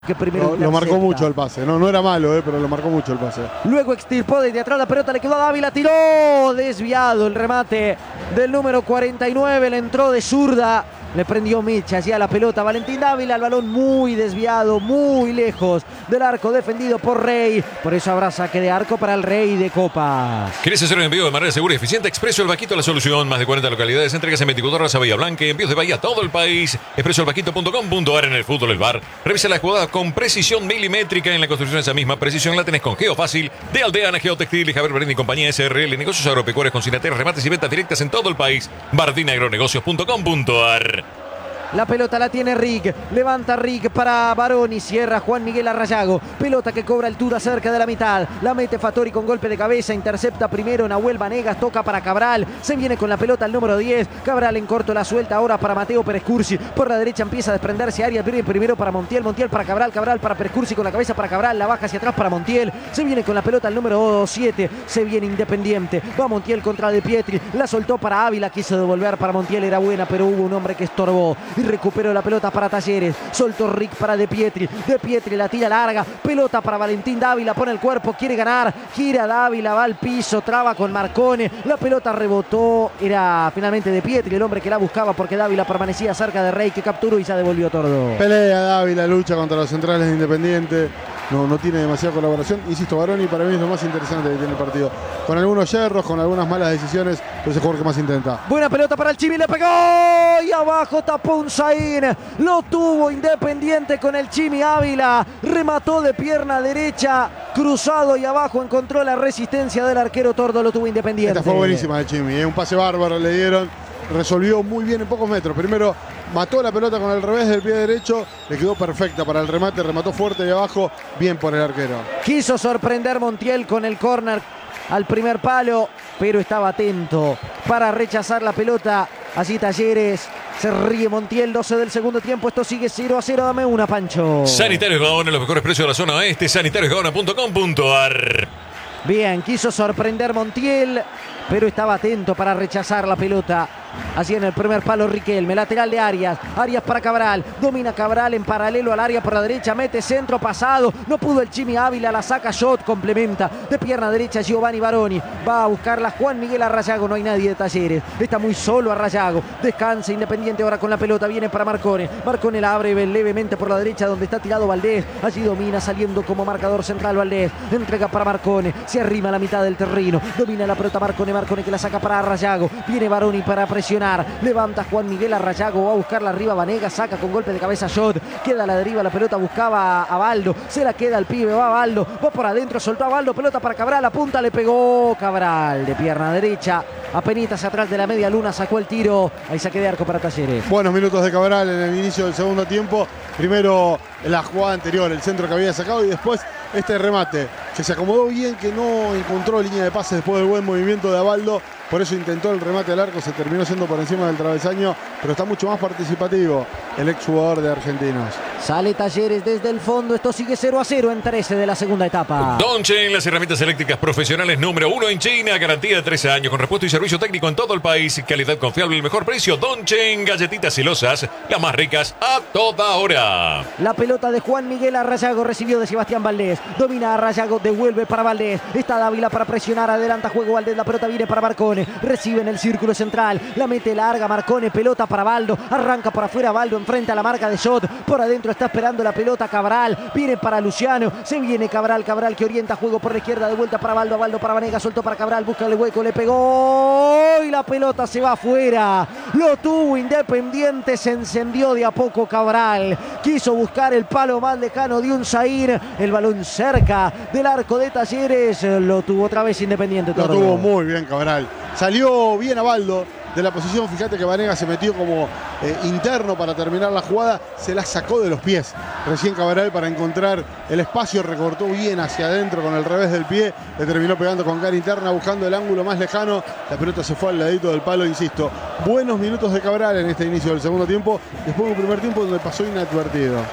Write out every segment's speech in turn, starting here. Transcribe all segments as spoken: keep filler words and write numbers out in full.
Que primero lo, lo marcó mucho el pase, no, no era malo, eh, pero lo marcó mucho el pase. Luego extirpó desde atrás la pelota, le quedó a Dávila, tiró, desviado el remate del número cuarenta y nueve, le entró de zurda, le prendió Mitch hacia la pelota Valentín Dávila, el balón muy desviado, muy lejos del arco defendido por Rey, por eso habrá saque de arco para el Rey de Copas. ¿Querés hacer un envío de manera segura y eficiente? Expreso El Vaquito, la solución. Más de cuarenta localidades, entregas en veinticuatro horas a Bahía Blanca, envíos de Bahía a todo el país. expreso el vaquito punto com punto a r en el fútbol, el bar. Revisa la jugada con precisión milimétrica. En la construcción esa misma precisión la tenés con Geofácil, de Aldeana Geotextil y Javier Berendi y compañía S R L. Negocios agropecuarios con cinateras, remates y ventas directas en todo el país. bardinagronegocios punto com punto a r. La pelota la tiene Rick, levanta Rick para Baroni, cierra Juan Miguel Arrayago, pelota que cobra altura cerca de la mitad, la mete Fattori con golpe de cabeza, intercepta primero Nahuel Vanegas, toca para Cabral, se viene con la pelota el número diez, Cabral en corto la suelta ahora para Mateo Perescursi, por la derecha empieza a desprenderse Arias, viene primero para Montiel, Montiel para Cabral, Cabral para Perescursi con la cabeza para Cabral, la baja hacia atrás para Montiel, se viene con la pelota el número siete, se viene Independiente, va Montiel contra De Pietri, la soltó para Ávila, quiso devolver para Montiel, era buena pero hubo un hombre que estorbó. Y recuperó la pelota para Talleres, soltó Rick para De Pietri, De Pietri la tira larga, pelota para Valentín Dávila, pone el cuerpo, quiere ganar, gira Dávila, va al piso, traba con Marcone, la pelota rebotó, era finalmente De Pietri el hombre que la buscaba porque Dávila permanecía cerca de Rey que capturó y se devolvió todo. Pelea Dávila, lucha contra los centrales de Independiente, no, no tiene demasiada colaboración, insisto, Baroni para mí es lo más interesante que tiene el partido, con algunos yerros, con algunas malas decisiones, pero es el jugador que más intenta. Buena pelota para el Chivi, le pegó y abajo tapó un Zain. Lo tuvo Independiente con el Chimi Ávila. Remató de pierna derecha, cruzado y abajo encontró la resistencia del arquero Tordo. Lo tuvo Independiente. Esta fue buenísima de Chimi, ¿eh? Un pase bárbaro le dieron. Resolvió muy bien en pocos metros. Primero mató la pelota con el revés del pie derecho. Le quedó perfecta para el remate. Remató fuerte y abajo. Bien por el arquero. Quiso sorprender Montiel con el córner al primer palo, pero estaba atento para rechazar la pelota. Así Talleres. Se ríe Montiel, doce del segundo tiempo. Esto sigue cero a cero. Dame una, Pancho. Sanitarios Gaona, los mejores precios de la zona oeste. sanitarios gaona punto com punto a r. Bien, quiso sorprender Montiel, pero estaba atento para rechazar la pelota. Así en el primer palo Riquelme, lateral de Arias, Arias para Cabral, domina Cabral en paralelo al área por la derecha, mete centro pasado, no pudo el Chimi Ávila, la saca Shot, complementa, de pierna derecha Giovanni Baroni, va a buscarla Juan Miguel Arrayago, no hay nadie de Talleres, está muy solo Arrayago, descansa Independiente ahora con la pelota, viene para Marcone, Marcone la abre levemente por la derecha donde está tirado Valdés, allí domina saliendo como marcador central Valdés, entrega para Marcone, se arrima a la mitad del terreno, domina la pelota Marcone, Marcone que la saca para Arrayago, viene Baroni para presionar, levanta Juan Miguel Arrayago, va a buscarla arriba Vanegas, saca con golpe de cabeza Shot, queda a la deriva la pelota, buscaba a Baldo, se la queda el pibe, va a Baldo, va por adentro, soltó a Baldo, pelota para Cabral, la punta le pegó Cabral de pierna derecha, apenitas atrás de la media luna, sacó el tiro, ahí saque de arco para Talleres. Buenos minutos de Cabral en el inicio del segundo tiempo, primero la jugada anterior, el centro que había sacado y después este remate, que se acomodó bien, que no encontró línea de pase después del buen movimiento de Abaldo, por eso intentó el remate al arco, se terminó siendo por encima del travesaño, pero está mucho más participativo el exjugador de Argentinos. Sale Talleres desde el fondo, esto sigue cero a cero en trece de la segunda etapa. Dongchen, las herramientas eléctricas profesionales número uno en China, garantía de trece años con repuesto y servicio técnico en todo el país, calidad confiable, el mejor precio. Dongchen, galletitas celosas, las más ricas a toda hora. La pelota de Juan Miguel Arrayago recibió de Sebastián Valdés, domina Arrayago, devuelve para Valdés, está Dávila para presionar, adelanta juego Valdés, la pelota viene para Marcone, recibe en el círculo central, la mete larga Marcone, pelota para Baldo, arranca por afuera Baldo, enfrenta a la marca de Shot, por adentro está esperando la pelota Cabral, viene para Luciano, se viene Cabral, Cabral que orienta juego por la izquierda, de vuelta para Baldo, Baldo para Vanegas, suelto para Cabral, busca el hueco, le pegó y la pelota se va afuera, lo tuvo Independiente, se encendió de a poco Cabral, quiso buscar el palo más lejano de un Zain, el balón cerca del arco de Talleres, lo tuvo otra vez Independiente. Lo tuvo muy bien Cabral, salió bien a Baldo de la posición, fíjate que Vanegas se metió como eh, interno para terminar la jugada, se la sacó de los pies recién Cabral para encontrar el espacio, recortó bien hacia adentro con el revés del pie, le terminó pegando con cara interna buscando el ángulo más lejano, la pelota se fue al ladito del palo, insisto, buenos minutos de Cabral en este inicio del segundo tiempo, después de un primer tiempo donde pasó inadvertido.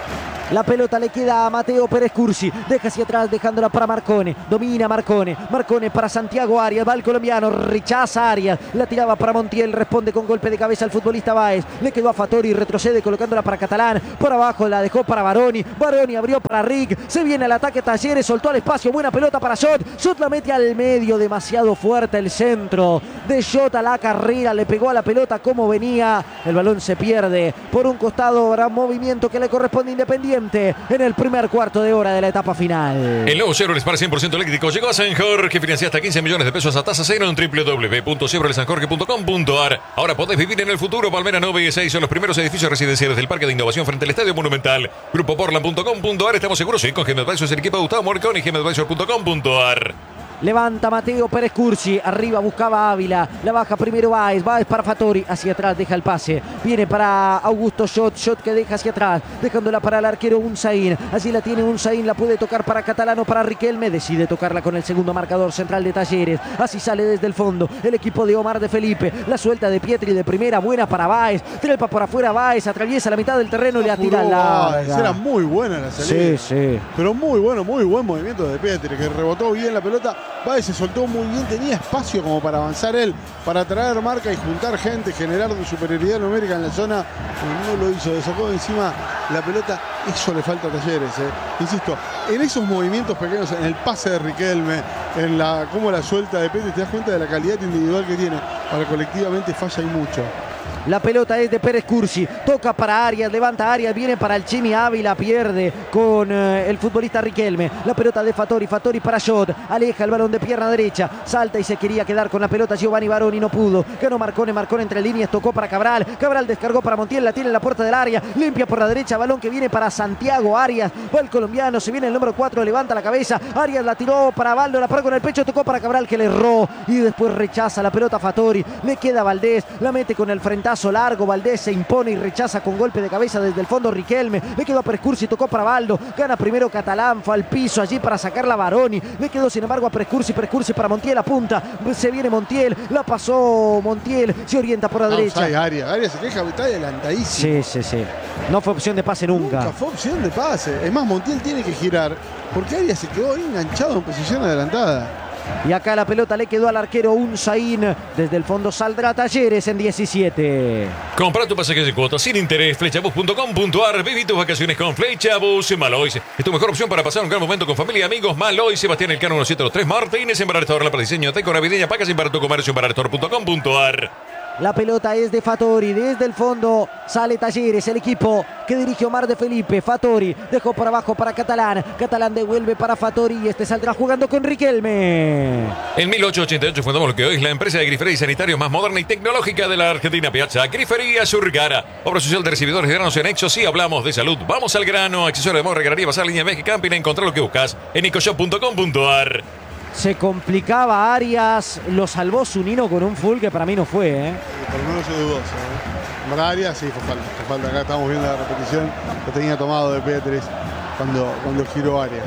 La pelota le queda a Mateo Pérez Cursi. Deja hacia atrás dejándola para Marcone. Domina Marcone. Marcone para Santiago Arias. Va el colombiano. Rechaza Arias. La tiraba para Montiel. Responde con golpe de cabeza al futbolista Báez. Le quedó a Fattori. Retrocede colocándola para Catalán. Por abajo la dejó para Baroni. Baroni abrió para Rick. Se viene el ataque Talleres. Soltó al espacio. Buena pelota para Shot. Shot la mete al medio. Demasiado fuerte el centro de Shot a la carrera. Le pegó a la pelota como venía. El balón se pierde. Por un costado habrá movimiento que le corresponde a Independiente en el primer cuarto de hora de la etapa final. El nuevo Chevrolet Spark cien por ciento eléctrico llegó a San Jorge, que financia hasta quince millones de pesos a tasa cero en doble u doble u doble u punto chevrolet san jorge punto com punto a r. Ahora podés vivir en el futuro. Palmera nueve y seis son los primeros edificios residenciales del Parque de Innovación frente al Estadio Monumental. Grupo Portland punto com punto a r. Estamos seguros, sí, con G M Advisors, el equipo de Gustavo Morcón y G M Advisor punto com punto a r. Levanta Mateo Pérez Cursi, arriba buscaba Ávila, la baja primero Báez, Báez para Fattori, hacia atrás deja el pase, viene para Augusto Shot, Shot que deja hacia atrás, dejándola para el arquero Unzaín, así la tiene Unzaín, la puede tocar para Catalano, para Riquelme, decide tocarla con el segundo marcador central de Talleres, así sale desde el fondo, el equipo de Omar de Felipe, la suelta de Pietri de primera, buena para Báez, trepa por afuera Báez, atraviesa la mitad del terreno y le atira la... Era muy buena la salida. Sí, sí. Pero muy bueno, muy buen movimiento de Pietri, que rebotó bien la pelota. Báez se soltó muy bien, tenía espacio como para avanzar él, para traer marca y juntar gente, generar superioridad numérica en la zona. No lo hizo, le sacó de encima la pelota. Eso le falta a Talleres, eh. Insisto, en esos movimientos pequeños, en el pase de Riquelme, en la cómo la suelta de Pietri, te das cuenta de la calidad individual que tiene. Para colectivamente falla y mucho. La pelota es de Pérez Cursi, toca para Arias, levanta Arias, viene para el Chimi Ávila, pierde con eh, el futbolista Riquelme. La pelota de Fattori, Fattori para Shot, aleja el balón de pierna derecha, salta y se quería quedar con la pelota Giovanni Baroni, no pudo. Ganó Marcone, Marcone entre líneas, tocó para Cabral, Cabral descargó para Montiel, la tiene en la puerta del área, limpia por la derecha, balón que viene para Santiago Arias, va el colombiano, se viene el número cuatro, levanta la cabeza, Arias la tiró para Baldo, la paró con el pecho, tocó para Cabral que le erró y después rechaza la pelota Fattori, le queda Valdés, la mete con el frentazo largo, Valdés se impone y rechaza con golpe de cabeza desde el fondo Riquelme, le quedó a Pérez Cursi, tocó para Baldo, gana primero Catalán, fue al piso allí para sacarla Baroni, le quedó sin embargo a Pérez Cursi, Pérez Cursi para Montiel, apunta, se viene Montiel, la pasó Montiel, se orienta por la derecha. Hay Arias, Arias se queja, está adelantadísimo. Sí, sí, sí. No fue opción de pase nunca. Nunca fue opción de pase. Es más, Montiel tiene que girar porque Arias se quedó enganchado en posición adelantada. Y acá la pelota le quedó al arquero Unzaín. Desde el fondo saldrá Talleres en diecisiete. Compra tu pasaje de cuotas sin interés. Flechabus punto com punto a r. Viví tus vacaciones con Flechabus. Malois es tu mejor opción para pasar un gran momento con familia y amigos. Malois, Sebastián Elcano uno siete dos tres Martínez. En Barrestador, la para diseño teco navideña. Paga sin para tu comercio en barrestador punto com punto a r. La pelota es de Fattori, desde el fondo sale Talleres, el equipo que dirige Omar de Felipe. Fattori dejó por abajo para Catalán, Catalán devuelve para Fattori y este saldrá jugando con Riquelme. En mil ochocientos ochenta y ocho fundamos lo que hoy es la empresa de grifería y sanitarios más moderna y tecnológica de la Argentina, Piazza Grifería Surgara. Obra social de recibidores de granos en Exo, sí hablamos de salud. Vamos al grano, accesorio de moda, regalaría, pasar línea de camping, encontrar lo que buscas en ecoshop punto com punto a r. Se complicaba Arias, lo salvó Zunino con un full que para mí no fue, ¿eh? Por lo menos soy dudoso, ¿eh? Para Arias sí fue falta, fue falta. Acá estamos viendo la repetición que tenía tomado de Pietri cuando, cuando giró Arias.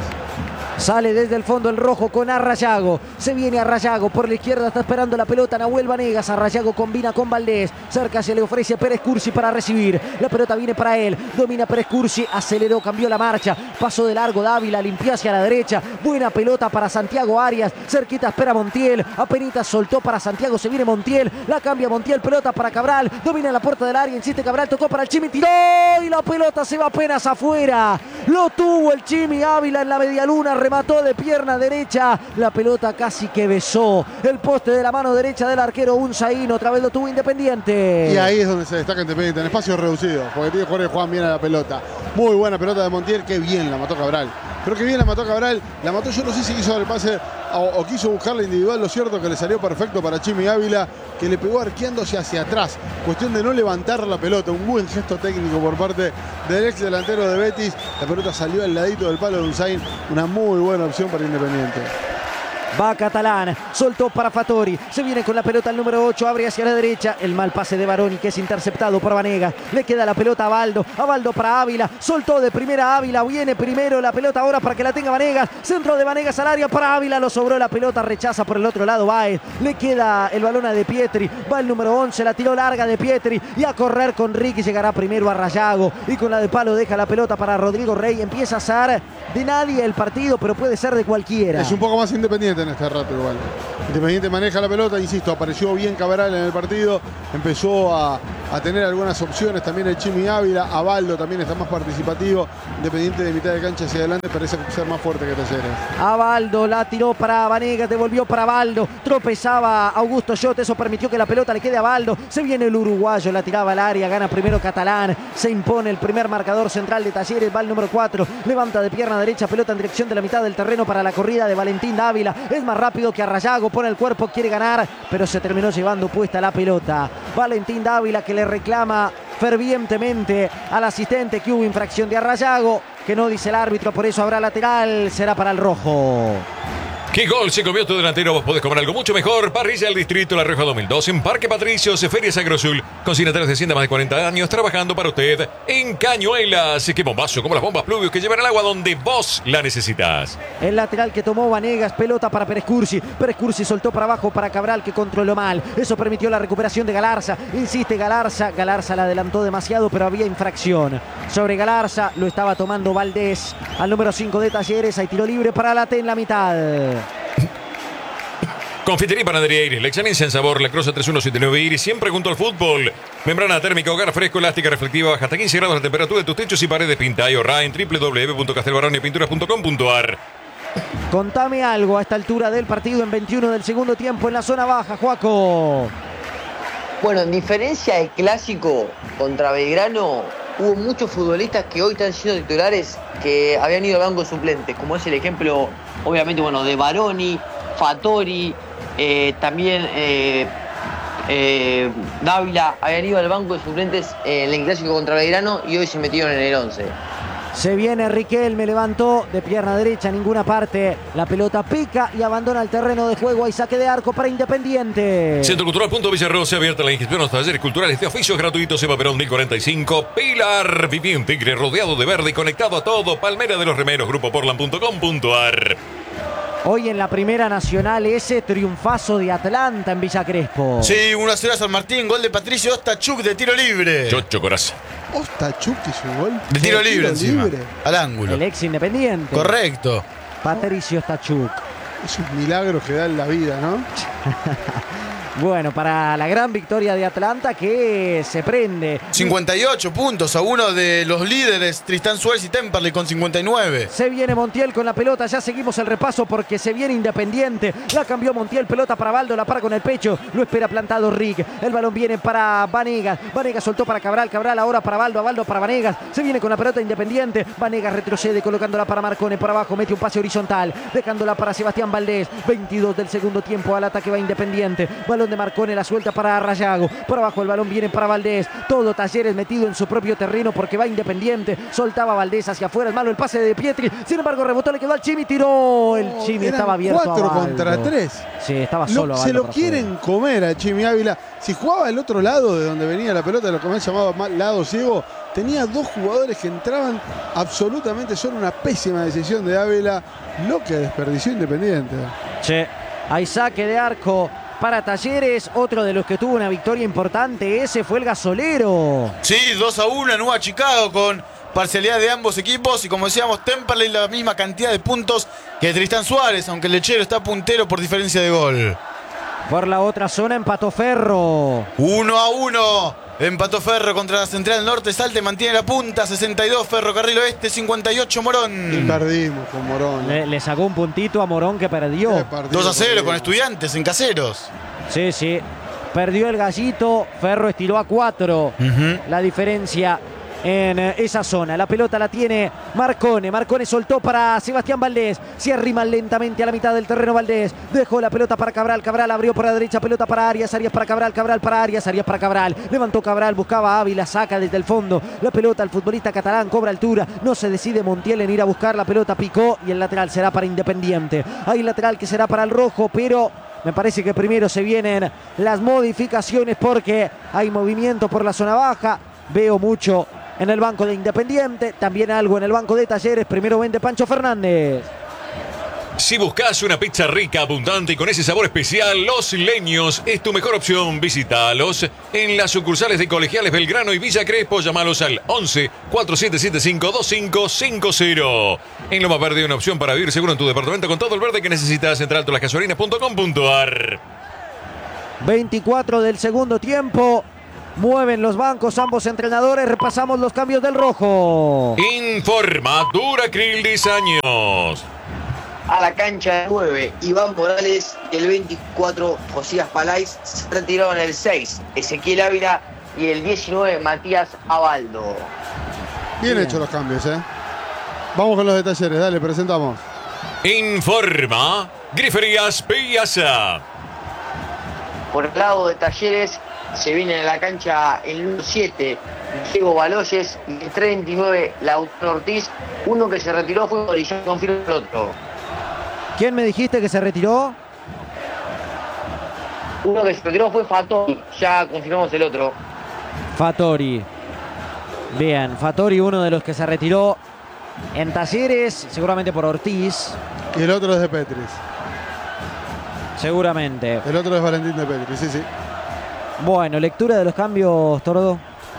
Sale desde el fondo el rojo con Arrayago. Se viene Arrayago por la izquierda. Está esperando la pelota Nahuel Vanegas. Arrayago combina con Valdés. Cerca se le ofrece Pérez Cursi para recibir. La pelota viene para él. Domina Pérez Cursi. Aceleró, cambió la marcha. Pasó de largo Dávila. Limpió hacia la derecha. Buena pelota para Santiago Arias. Cerquita espera Montiel. Apenita soltó para Santiago. Se viene Montiel. La cambia Montiel. Pelota para Cabral. Domina la puerta del área. Insiste Cabral. Tocó para el Chimi. Tiró. Y la pelota se va apenas afuera. Lo tuvo el Chimi Ávila en la medialuna. Mató de pierna derecha, la pelota casi que besó el poste de la mano derecha del arquero Unzaín, otra vez lo tuvo Independiente. Y ahí es donde se destaca Independiente, en espacios reducidos, porque tiene Jorge Juan bien a la pelota. Muy buena pelota de Montiel, qué bien la mató Cabral. Pero qué bien la mató Cabral, la mató, yo no sé si quiso dar el pase o, o quiso buscarla individual, lo cierto que le salió perfecto para Chimi Ávila, que le pegó arqueándose hacia atrás. Cuestión de no levantar la pelota, un buen gesto técnico por parte del ex delantero de Betis. La pelota salió al ladito del palo de Unzaín, una muy buena opción para Independiente. Va Catalán, soltó para Fattori, se viene con la pelota el número ocho, abre hacia la derecha, el mal pase de Baroni que es interceptado por Vanegas, le queda la pelota a Baldo, a Baldo para Ávila, soltó de primera Ávila, viene primero la pelota ahora para que la tenga Vanegas, centro de Vanegas al área para Ávila, lo sobró la pelota, rechaza por el otro lado Baez, le queda el balón a De Pietri, va el número once, la tiró larga De Pietri y a correr con Ricky, llegará primero a Rayago y con la de palo deja la pelota para Rodrigo Rey, empieza a ser de nadie el partido, pero puede ser de cualquiera. Es un poco más independiente en este rato igual. Independiente maneja la pelota, insisto, apareció bien Cabral en el partido, empezó a, a tener algunas opciones, también el Chimi Ávila, Abaldo también está más participativo, Independiente de mitad de cancha hacia adelante parece ser más fuerte que Talleres. Abaldo la tiró para Vanegas, devolvió para Abaldo, tropezaba Augusto Schott, eso permitió que la pelota le quede a Abaldo, se viene el uruguayo, la tiraba al área, gana primero Catalán, se impone el primer marcador central de Talleres, va el número cuatro, levanta de pierna derecha, pelota en dirección de la mitad del terreno para la corrida de Valentín Dávila, es más rápido que Arrayago, pone el cuerpo, quiere ganar, pero se terminó llevando puesta la pelota. Valentín Dávila que le reclama fervientemente al asistente que hubo infracción de Arrayago, que no dice el árbitro, por eso habrá lateral, será para el rojo. ¿Qué gol se comió tu delantero? Vos podés comer algo mucho mejor. Parrilla del Distrito La Rioja dos mil dos en Parque Patricios, Ferias Agrosul. Consignatarios de Hacienda más de cuarenta años trabajando para usted en Cañuelas. ¡Qué bombazo! Como las bombas Pluvius que llevan el agua donde vos la necesitas. El lateral que tomó Vanegas, pelota para Pérez Cursi. Pérez Cursi soltó para abajo para Cabral que controló mal. Eso permitió la recuperación de Galarza. Insiste Galarza. Galarza la adelantó demasiado, pero había infracción. Sobre Galarza lo estaba tomando Valdés. Al número cinco de Talleres hay tiro libre para Late en la mitad. Confitería y Panadería Iris, la excelencia en sabor, la Crosa tres uno siete nueve Iris, siempre junto al fútbol. Membrana térmica, hogar fresco, elástica, reflectiva, baja hasta quince grados la temperatura de tus techos y paredes. Pinta y ahorra en w w w punto castelbaronepinturas punto com punto a r. Contame algo a esta altura del partido en veintiuno del segundo tiempo en la zona baja, Joaco. Bueno, en diferencia del clásico contra Belgrano, hubo muchos futbolistas que hoy están siendo titulares que habían ido al banco suplente, como es el ejemplo, obviamente, bueno, de Baroni, Fattori, eh, también eh, eh, Dávila, habían ido al banco de suplentes eh, en el clásico contra Belgrano y hoy se metieron en el once. Se viene Riquelme, levantó de pierna derecha, ninguna parte. La pelota pica y abandona el terreno de juego. Hay saque de arco para Independiente. Centro Cultural Punto Villarrosa, abierta la inscripción a los talleres culturales de oficios gratuitos. Eva Perón mil cuarenta y cinco. Pilar, viví un tigre rodeado de verde y conectado a todo. Palmera de los Remeros, grupo portland punto com punto a r. Hoy en la Primera Nacional ese triunfazo de Atlanta en Villa Crespo. Sí, uno a cero a San Martín, gol de Patricio Ostachuk de tiro libre. Chocho Coraza. Ostachuk hizo un gol. De tiro de libre tiro encima, libre. al ángulo. El ex Independiente. Correcto. Patricio Ostachuk. Es un milagro que da en la vida, ¿no? Bueno, para la gran victoria de Atlanta que se prende. cincuenta y ocho puntos a uno de los líderes, Tristán Suárez y Temperley con cincuenta y nueve. Se viene Montiel con la pelota, ya seguimos el repaso porque se viene Independiente. La cambió Montiel, pelota para Baldo, la para con el pecho, lo espera plantado Rick. El balón viene para Vanegas, Vanegas soltó para Cabral, Cabral ahora para Baldo, Baldo para Vanegas. Se viene con la pelota Independiente, Vanegas retrocede colocándola para Marcone, por abajo mete un pase horizontal, dejándola para Sebastián Valdés. veintidós del segundo tiempo, al ataque va Independiente. Balón de Marcone, la suelta para Rayago, por abajo el balón viene para Valdés, todo Talleres metido en su propio terreno porque va Independiente, soltaba Valdés hacia afuera, es malo el pase de Pietri, sin embargo rebotó, le quedó al Chimi, tiró, el Chimi Eran estaba abierto cuatro a Baldo. contra tres. Sí, estaba Lo- solo se Baldo lo por quieren afuera. comer a Chimi Ávila. Si jugaba al otro lado de donde venía la pelota, lo que me han llamado mal- lado ciego, tenía dos jugadores que entraban absolutamente solo. Una pésima decisión de Ávila, lo que desperdició Independiente. Che, hay saque de arco para Talleres, otro de los que tuvo una victoria importante, ese fue el Gasolero. Sí, dos a uno en Nueva Chicago con parcialidad de ambos equipos y como decíamos, Temperley la misma cantidad de puntos que Tristán Suárez, aunque el lechero está puntero por diferencia de gol. Por la otra zona empató Ferro. uno a uno. Empató Ferro contra la Central Norte. Salte mantiene la punta. sesenta y dos Ferrocarril Oeste. cincuenta y ocho Y Morón. perdimos con Morón. Le, le sacó un puntito a Morón que perdió. Qué partido dos a cero perdimos. con Estudiantes en Caseros. Sí, sí. Perdió el Gallito, Ferro estiró a cuatro. Uh-huh. La diferencia en esa zona. La pelota la tiene Marcone. Marcone soltó para Sebastián Valdés. Se arrima lentamente a la mitad del terreno Valdés. Dejó la pelota para Cabral. Cabral abrió por la derecha. Pelota para Arias. Arias para Cabral. Cabral para Arias. Arias para Cabral. Levantó Cabral. Buscaba a Ávila. Saca desde el fondo. La pelota al futbolista catalán. Cobra altura. No se decide Montiel en ir a buscar la pelota. Picó y el lateral será para Independiente. Hay lateral que será para el rojo, pero me parece que primero se vienen las modificaciones porque hay movimiento por la zona baja. Veo mucho en el banco de Independiente, también algo en el banco de Talleres. Primero vende Pancho Fernández. Si buscas una pizza rica, abundante y con ese sabor especial, Los Leños es tu mejor opción. Visítalos en las sucursales de Colegiales Belgrano y Villa Crespo. Llámalos al once, cuatro siete siete cinco, dos cinco cinco cero. En Loma Verde, una opción para vivir seguro en tu departamento con todo el verde que necesitas. Entra a altolasgasolinas punto com punto ar. veinticuatro del segundo tiempo. Mueven los bancos ambos entrenadores. Repasamos los cambios del rojo. Informa Duracril Diseños. A la cancha nueve, Iván Morales, el veinticuatro, Josías Palais, se retiraron el seis, Ezequiel Ávila y el diecinueve, Matías Abaldo. Bien, Bien. hechos los cambios, ¿eh? Vamos con los de Talleres, dale, presentamos. Informa Griferías Piazza. Por el lado de Talleres se viene a la cancha el número siete, Diego Baloyes, y el treinta y nueve, Lautaro Ortiz. Uno que se retiró fue y ya confirma el otro. ¿Quién me dijiste que se retiró? Uno que se retiró fue Fattori, ya confirmamos el otro. Fattori. Bien, Fattori, uno de los que se retiró en Talleres, seguramente por Ortiz. Y el otro es de Petris. Seguramente. El otro es Valentín de Petris, sí, sí. Bueno, lectura de los cambios, Tordo.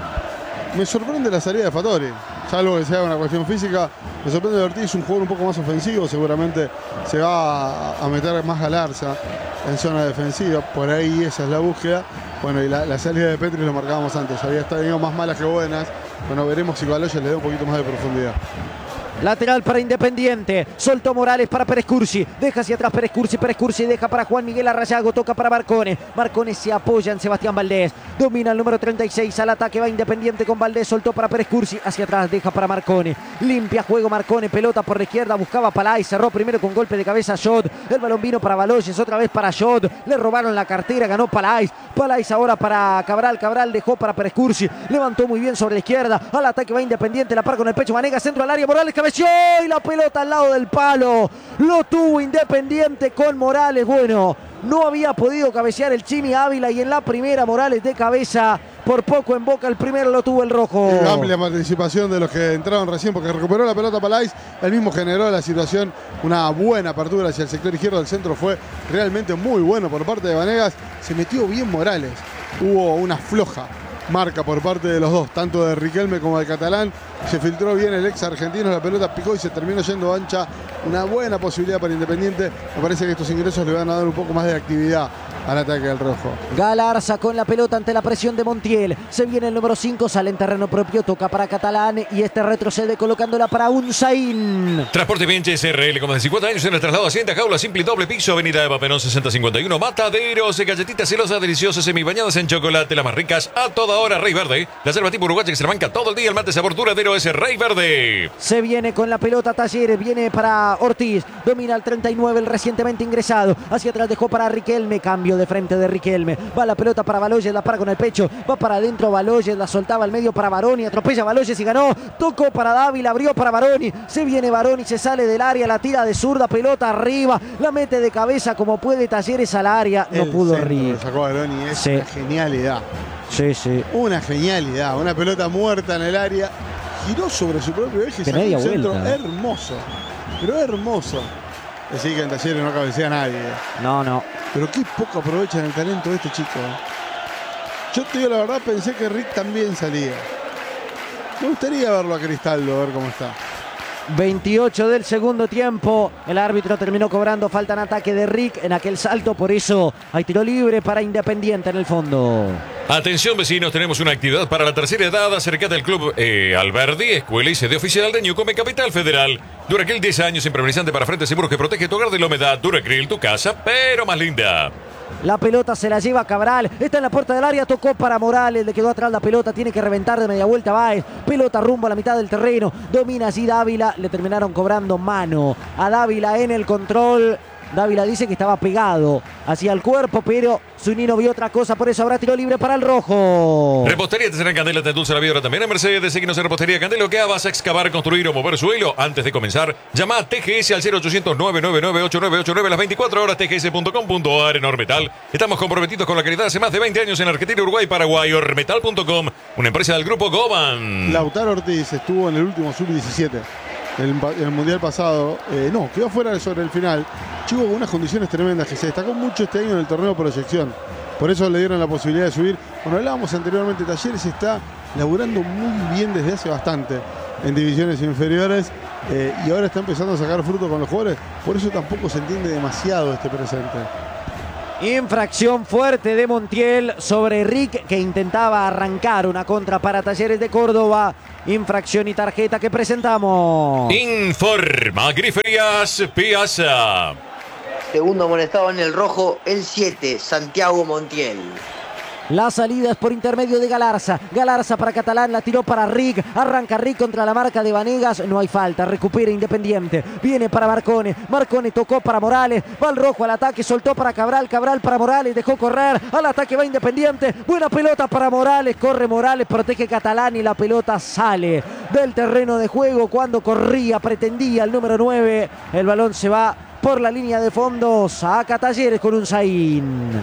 Me sorprende la salida de Fattori, salvo que sea una cuestión física. Me sorprende de Ortiz, un jugador un poco más ofensivo, seguramente se va a meter más Galarza en zona defensiva, por ahí esa es la búsqueda. Bueno, y la, la salida de Petri lo marcábamos antes, había estado más malas que buenas. Bueno, veremos si Baloyes le da un poquito más de profundidad. Lateral para Independiente. Soltó Morales para Pérez Cursi. Deja hacia atrás Pérez Cursi. Pérez Cursi deja para Juan Miguel Arrayago. Toca para Marcone. Marcone se apoya en Sebastián Valdés. Domina el número treinta y seis. Al ataque va Independiente con Valdés. Soltó para Pérez Cursi. Hacia atrás deja para Marcone. Limpia juego Marcone. Pelota por la izquierda. Buscaba Palay. Cerró primero con golpe de cabeza Shot. El balón vino para Baloyes. Otra vez para Shot. Le robaron la cartera. Ganó Palay. Palay ahora para Cabral. Cabral dejó para Pérez Cursi. Levantó muy bien sobre la izquierda. Al ataque va Independiente. La par con el pecho. Vanega centro al área. Morales cabeció. Y la pelota al lado del palo. Lo tuvo Independiente con Morales. Bueno, no había podido cabecear el Chimi Ávila y en la primera Morales de cabeza. Por poco en Boca, el primero lo tuvo el rojo. Y amplia participación de los que entraron recién porque recuperó la pelota Palais. Él mismo generó la situación. Una buena apertura hacia el sector izquierdo del centro. Fue realmente muy bueno por parte de Vanegas. Se metió bien Morales. Hubo una floja marca por parte de los dos, tanto de Riquelme como de Catalán. Se filtró bien el ex argentino, la pelota picó y se terminó yendo ancha. Una buena posibilidad para Independiente. Me parece que estos ingresos le van a dar un poco más de actividad al ataque del rojo. Galarza con la pelota ante la presión de Montiel. Se viene el número cinco, sale en terreno propio, toca para Catalán y este retrocede colocándola para Unzaín. Transporte Benches R L, como de cincuenta años en el traslado Hacienda, jaula simple y doble piso, avenida de Papenón sesenta cincuenta y uno. Mataderos, galletitas celosas, deliciosas, semibañadas en chocolate, las más ricas a toda hora. Rey Verde, la selva tipo uruguaya que se la banca todo el día. El mate sabor duradero es Rey Verde. Se viene con la pelota Talleres, viene para Ortiz, domina el treinta y nueve, el recientemente ingresado. Hacia atrás dejó para Riquelme, cambio de frente de Riquelme. Va la pelota para Baloyes, la para con el pecho, va para adentro Baloyes, la soltaba al medio para Baroni, atropella Baloyes y ganó. Tocó para Dávila, abrió para Baroni. Se viene Baroni, se sale del área, la tira de zurda, pelota arriba, la mete de cabeza como puede Talleres al área. No el pudo Ríos. Sacó Baroni, es sí. Una genialidad. Sí, sí. Una genialidad, una pelota muerta en el área. Giró sobre su propio eje y sacó un centro vuelta. hermoso. Pero hermoso. Así que en Talleres no cabecea nadie. No, no. Pero qué poco aprovechan el talento de este chico. Yo te digo la verdad, pensé que Rick también salía. Me gustaría verlo a Cristaldo, a ver cómo está. veintiocho del segundo tiempo. El árbitro terminó cobrando falta en ataque de Rick en aquel salto. Por eso hay tiro libre para Independiente en el fondo. Atención vecinos, tenemos una actividad para la tercera edad. Acércate al club eh, Alberdi, escuela y sede oficial de Newcombe, Capital Federal. Duracril, diez años, impermeabilizante para frentes seguros que protege tu hogar de la humedad. Duracril, tu casa, pero más linda. La pelota se la lleva Cabral. Está en la puerta del área. Tocó para Morales. Le quedó atrás la pelota. Tiene que reventar de media vuelta Báez. Pelota rumbo a la mitad del terreno. Domina allí Dávila. Le terminaron cobrando mano a Dávila en el control. Dávila dice que estaba pegado hacia el cuerpo, pero Zunino vio otra cosa, por eso habrá tiro libre para el rojo. Repostería Tercera en Candela te endulza la vida ahora también en Mercedes. Síguenos en Repostería Candela. ¿Qué vas a excavar, construir o mover suelo? Antes de comenzar, llama a T G S al cero ochocientos, nueve nueve nueve, ocho nueve ocho nueve las veinticuatro horas, T G S punto com punto A R en Ormetal. Estamos comprometidos con la calidad hace más de veinte años en Argentina, Uruguay, Paraguay. Ormetal punto com, una empresa del grupo Goban. Lautaro Ortiz estuvo en el último sub diecisiete. El, el mundial pasado, eh, no, quedó fuera sobre el final. Chico con unas condiciones tremendas que se destacó mucho este año en el torneo de proyección. Por eso le dieron la posibilidad de subir. Bueno, hablábamos anteriormente, Talleres está laburando muy bien desde hace bastante en divisiones inferiores eh, y ahora está empezando a sacar fruto con los jugadores. Por eso tampoco se entiende demasiado este presente. Infracción fuerte de Montiel sobre Rick, que intentaba arrancar una contra para Talleres de Córdoba. Infracción y tarjeta que presentamos. Informa Griferías Piazza. Segundo amonestado en el rojo, el siete, Santiago Montiel. La salida es por intermedio de Galarza. Galarza para Catalán, la tiró para Rick. Arranca Rick contra la marca de Vanegas. No hay falta, recupera Independiente. Viene para Marcone. Marcone tocó para Morales. Va al rojo al ataque, soltó para Cabral. Cabral para Morales, dejó correr. Al ataque va Independiente. Buena pelota para Morales. Corre Morales, protege Catalán y la pelota sale del terreno de juego cuando corría, pretendía el número nueve. El balón se va por la línea de fondo. Saca Talleres con un Zain.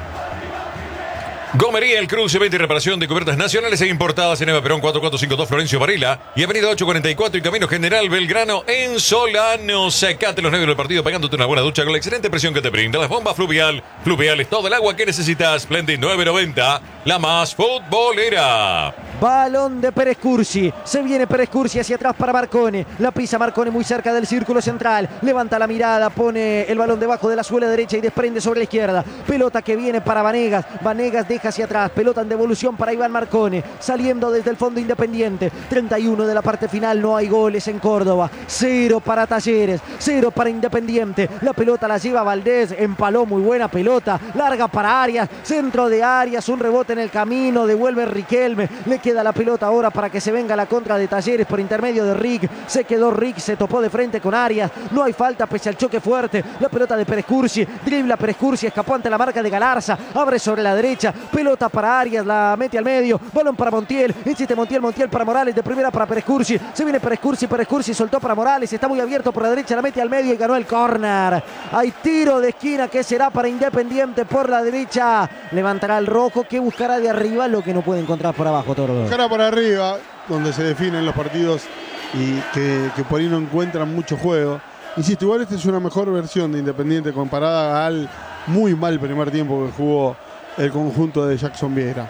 Gomería El Cruz, venta y reparación de cubiertas nacionales e importadas en Eva Perón cuatro cuatro cinco dos Florencio Varela y Avenida ocho cuarenta y cuatro y Camino General Belgrano en Solano. Sacate los nervios del partido pegándote una buena ducha con la excelente presión que te brinda las bombas Fluvial. Fluvial es todo el agua que necesitas. Splendid nueve noventa, la más futbolera. Balón de Pérez Cursi. Se viene Pérez Cursi hacia atrás para Marcone. La pisa Marcone muy cerca del círculo central. Levanta la mirada, pone el balón debajo de la suela derecha y desprende sobre la izquierda. Pelota que viene para Vanegas. Vanegas deja hacia atrás. Pelota en devolución para Iván Marcone. Saliendo desde el fondo Independiente. treinta y uno de la parte final. No hay goles en Córdoba. Cero para Talleres. Cero para Independiente. La pelota la lleva Valdés. Empaló muy buena pelota. Larga para Arias. Centro de Arias. Un rebote en el camino. Devuelve Riquelme. Le queda la pelota ahora para que se venga la contra de Talleres por intermedio de Rick. Se quedó Rick. Se topó de frente con Arias. No hay falta pese al choque fuerte. La pelota de Pérez Cursi. Dribla Pérez Cursi. Escapó ante la marca de Galarza. Abre sobre la derecha. Pelota para Arias. La mete al medio. Balón para Montiel. Insiste Montiel. Montiel para Morales. De primera para Pérez Cursi. Se viene Pérez Cursi. Pérez Cursi soltó para Morales. Está muy abierto por la derecha. La mete al medio y ganó el córner. Hay tiro de esquina que será para Independiente por la derecha. Levantará el rojo que buscará de arriba lo que no puede encontrar por abajo, Tordo. Buscará por arriba, donde se definen los partidos y que, que por ahí no encuentran mucho juego. Insisto, igual esta es una mejor versión de Independiente comparada al muy mal primer tiempo que jugó el conjunto de Jackson Vieira.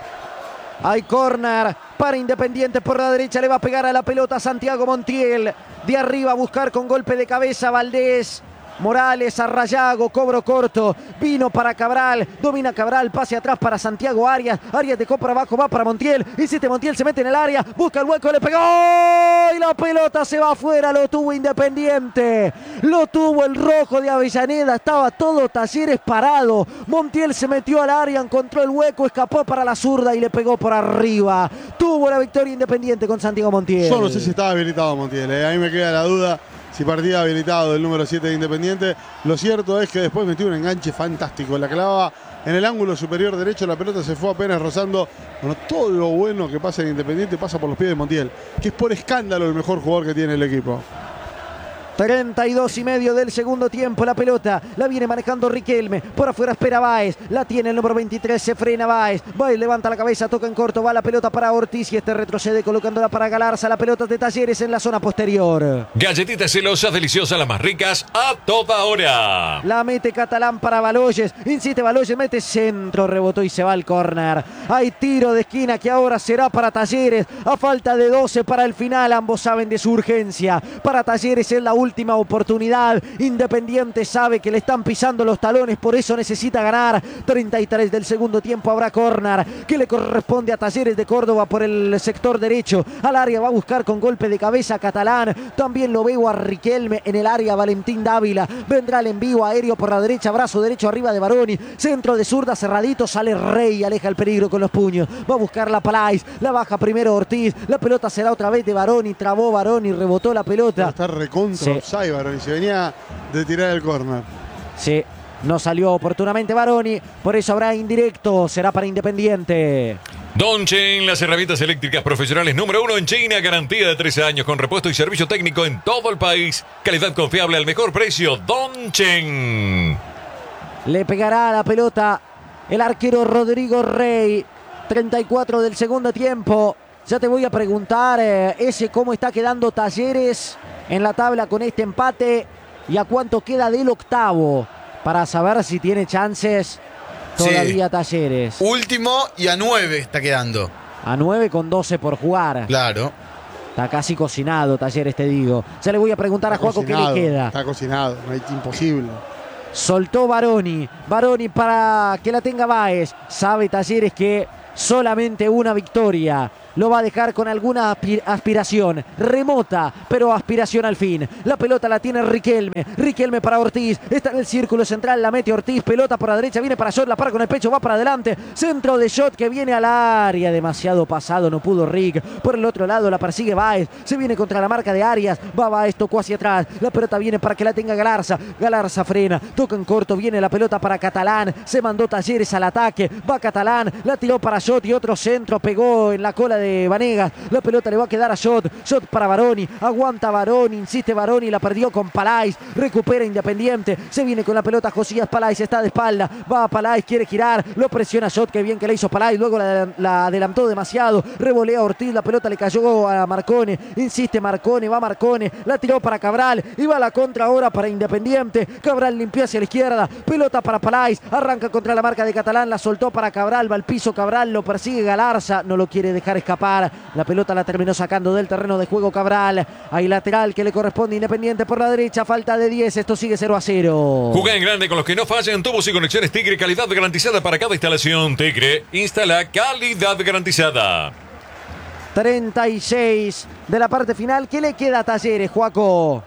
Hay córner para Independiente por la derecha. Le va a pegar a la pelota Santiago Montiel. De arriba a buscar con golpe de cabeza Valdés. Morales a Rayago, cobro corto, vino para Cabral, domina Cabral, pase atrás para Santiago Arias, Arias dejó por abajo, va para Montiel, insiste Montiel, se mete en el área, busca el hueco, le pegó y la pelota se va afuera, lo tuvo Independiente, lo tuvo el rojo de Avellaneda, estaba todo Talleres parado, Montiel se metió al área, encontró el hueco, escapó para la zurda y le pegó por arriba, tuvo la victoria Independiente con Santiago Montiel. Yo no sé si estaba habilitado Montiel, eh. a mí me queda la duda si partía habilitado el número siete de Independiente. Lo cierto es que después metió un enganche fantástico. La clavaba en el ángulo superior derecho. La pelota se fue apenas rozando. Bueno, todo lo bueno que pasa en Independiente pasa por los pies de Montiel, que es por escándalo el mejor jugador que tiene el equipo. treinta y dos y medio del segundo tiempo. La pelota la viene manejando Riquelme. Por afuera espera Báez. La tiene el número veintitrés. Se frena Báez. Báez levanta la cabeza. Toca en corto. Va la pelota para Ortiz. Y este retrocede colocándola para Galarza. La pelota de Talleres en la zona posterior. Galletitas celosas, deliciosas, las más ricas a toda hora. La mete Catalán para Baloyes. Insiste Baloyes. Mete centro. Rebotó y se va al córner. Hay tiro de esquina que ahora será para Talleres. A falta de doce para el final. Ambos saben de su urgencia. Para Talleres es la última oportunidad. Independiente sabe que le están pisando los talones, por eso necesita ganar. treinta y tres del segundo tiempo, habrá córner que le corresponde a Talleres de Córdoba por el sector derecho. Al área va a buscar con golpe de cabeza Catalán. También lo veo a Riquelme en el área. Valentín Dávila vendrá el envío aéreo por la derecha, brazo derecho arriba de Baroni. Centro de zurda cerradito, sale Rey, aleja el peligro con los puños. Va a buscar la Palais, la baja primero Ortiz. La pelota será otra vez de Baroni. Trabó Baroni, rebotó la pelota. Está recontra Sí. offside Baroni. Se venía de tirar el córner. Sí, no salió oportunamente Baroni, por eso habrá indirecto, será para Independiente. Dongchen, las herramientas eléctricas profesionales número uno en China, garantía de tres años con repuesto y servicio técnico en todo el país. Calidad confiable al mejor precio. Dongchen. Le pegará a la pelota el arquero Rodrigo Rey. treinta y cuatro del segundo tiempo. Ya te voy a preguntar eh, ese cómo está quedando Talleres en la tabla con este empate y a cuánto queda del octavo para saber si tiene chances todavía Sí. Talleres. Último y a nueve está quedando. A nueve con doce por jugar. Claro. Está casi cocinado Talleres, te digo. Ya le voy a preguntar a Está Juaco qué le cocinado, queda. Está cocinado, no hay imposible. Soltó Baroni. Baroni para que la tenga Báez. Sabe Talleres que solamente una victoria lo va a dejar con alguna aspiración remota, pero aspiración al fin. La pelota la tiene Riquelme. Riquelme para Ortiz. Está en el círculo central, la mete Ortiz. Pelota por la derecha, viene para Shot, la para con el pecho, va para adelante. Centro de Shot que viene al área. Demasiado pasado, no pudo Rick. Por el otro lado la persigue Báez. Se viene contra la marca de Arias. Va Báez, tocó hacia atrás. La pelota viene para que la tenga Galarza. Galarza frena, toca en corto. Viene la pelota para Catalán. Se mandó Talleres al ataque. Va Catalán, la tiró para Shot y otro centro. Pegó en la cola de de Vanegas. La pelota le va a quedar a Shot. Shot para Baroni. Aguanta Baroni. Insiste Baroni. La perdió con Palais. Recupera Independiente. Se viene con la pelota Josías Palais. Está de espalda. Va a Palais. Quiere girar. Lo presiona Shot. Qué bien que le hizo Palais. Luego la, la adelantó demasiado. Revolea Ortiz. La pelota le cayó a Marcone. Insiste Marcone. Va Marcone. La tiró para Cabral. Y va a la contra ahora para Independiente. Cabral limpió hacia la izquierda. Pelota para Palais. Arranca contra la marca de Catalán. La soltó para Cabral. Va al piso Cabral. Lo persigue Galarza. No lo quiere dejar escapar. La pelota la terminó sacando del terreno de juego Cabral. Hay lateral que le corresponde a Independiente por la derecha. Falta de diez. Esto sigue cero a cero. Juega en grande con los que no fallan. Tubos y conexiones Tigre. Calidad garantizada para cada instalación. Tigre instala calidad garantizada. treinta y seis de la parte final. ¿Qué le queda a Talleres, Juaco?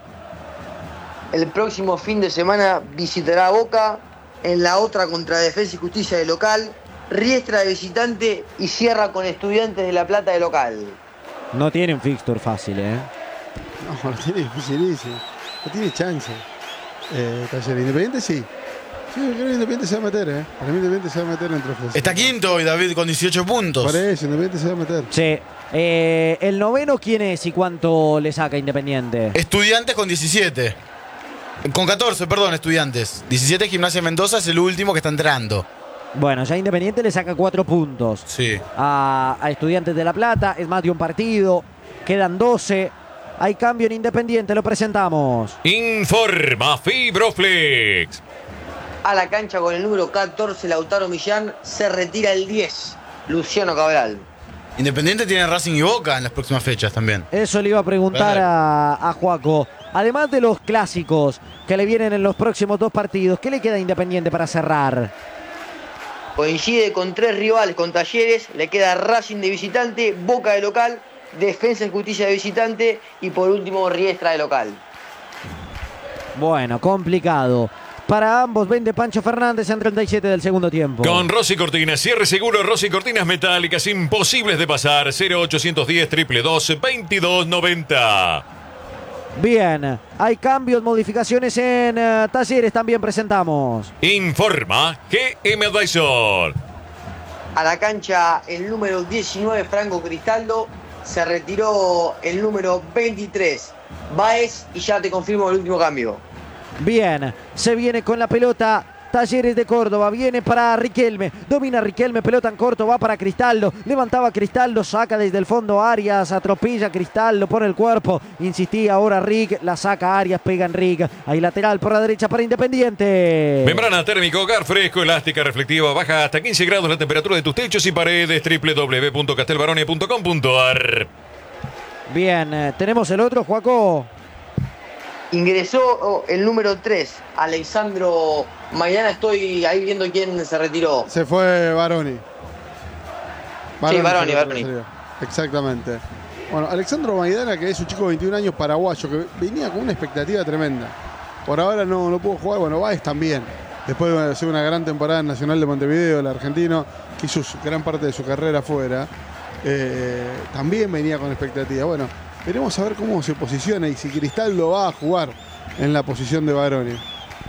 El próximo fin de semana visitará a Boca, en la otra contra Defensa y Justicia de local, Riestra de visitante y cierra con Estudiantes de La Plata de local. No tiene un fixture fácil, ¿eh? No, lo tiene dificilísimo. No tiene chance. Eh, Talleres. Independiente sí. Sí, yo creo que Independiente se va a meter, ¿eh? Para mí Independiente se va a meter entre los Está quinto hoy David con dieciocho puntos. Por eso, Independiente se va a meter. Sí. Eh, ¿El noveno quién es y cuánto le saca Independiente? Estudiantes con diecisiete. Con catorce, perdón, Estudiantes. diecisiete Gimnasia Mendoza es el último que está entrando. Bueno, ya Independiente le saca cuatro puntos Sí. a, a Estudiantes de La Plata. Es más de un partido. Quedan doce. Hay cambio en Independiente. Lo presentamos. Informa Fibroflex. A la cancha con el número catorce, Lautaro Millán, se retira el diez, Luciano Cabral. Independiente tiene Racing y Boca en las próximas fechas también. Eso le iba a preguntar a, a Juaco. Además de los clásicos que le vienen en los próximos dos partidos, ¿qué le queda a Independiente para cerrar? Coincide con tres rivales con Talleres, le queda Racing de visitante, Boca de local, Defensa y Justicia de visitante y por último Riestra de local. Bueno, complicado. Para ambos vende Pancho Fernández en treinta y siete del segundo tiempo. Con Rossi Cortinas, cierre seguro, Rossi Cortinas metálicas imposibles de pasar. cero ochocientos diez, dos dos dos, veintidós noventa. Bien, hay cambios, modificaciones en uh, Talleres, también presentamos. Informa G M Advisor. A la cancha el número diecinueve, Franco Cristaldo, se retiró el número veintitrés, Báez, y ya te confirmo el último cambio. Bien, se viene con la pelota Talleres de Córdoba, viene para Riquelme, domina Riquelme, pelota en corto, va para Cristaldo, levantaba Cristaldo, saca desde el fondo Arias, atropella Cristaldo, pone el cuerpo, insistía ahora Rick, la saca Arias, pega en Rick, hay lateral por la derecha para Independiente. Membrana térmica, hogar fresco, elástica, reflectiva, baja hasta quince grados la temperatura de tus techos y paredes. doble u doble u doble u punto castelbarone punto com punto a r. Bien, eh, tenemos el otro, Juaco. Ingresó oh, el número tres, Alexandro Maidana. Estoy ahí viendo quién se retiró. Se fue Baroni. Sí, Baroni, Baroni. Exactamente. Bueno, Alexandro Maidana, que es un chico de veintiún años paraguayo, que venía con una expectativa tremenda. Por ahora no, no pudo jugar. Bueno, Báez también. Después de hacer una gran temporada en Nacional de Montevideo, el argentino, que hizo su, gran parte de su carrera afuera, eh, también venía con expectativa. Bueno, veremos a ver cómo se posiciona y si Cristaldo va a jugar en la posición de Baroni.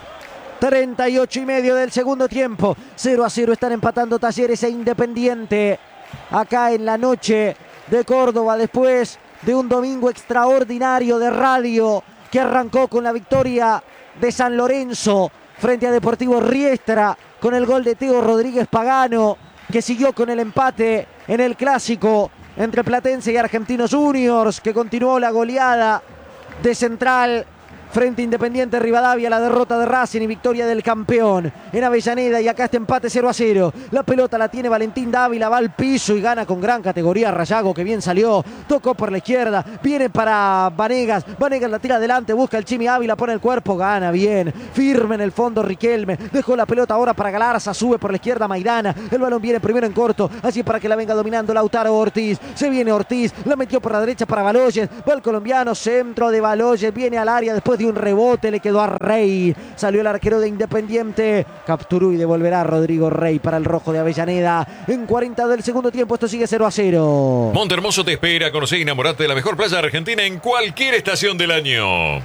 treinta y ocho y medio del segundo tiempo. cero a cero están empatando Talleres e Independiente. Acá en la noche de Córdoba, después de un domingo extraordinario de radio que arrancó con la victoria de San Lorenzo frente a Deportivo Riestra con el gol de Teo Rodríguez Pagano, que siguió con el empate en el clásico entre Platense y Argentinos Juniors, que continuó la goleada de Central frente a Independiente Rivadavia, la derrota de Racing y victoria del campeón en Avellaneda. Y acá este empate cero a cero. La pelota la tiene Valentín Dávila, va al piso y gana con gran categoría Rayago, que bien salió, tocó por la izquierda, viene para Vanegas, Vanegas la tira adelante, busca el Chimi Ávila, pone el cuerpo, gana bien, firme en el fondo Riquelme, dejó la pelota ahora para Galarza, sube por la izquierda Maidana, el balón viene primero en corto, así para que la venga dominando Lautaro Ortiz, se viene Ortiz, la metió por la derecha para Baloyes, va el colombiano, centro de Baloyes, viene al área después de un rebote, le quedó a Rey, salió el arquero de Independiente, capturó y devolverá a Rodrigo Rey para el rojo de Avellaneda en cuarenta del segundo tiempo. Esto sigue cero a cero. Montehermoso te espera, conocer y enamorarte de la mejor playa argentina en cualquier estación del año.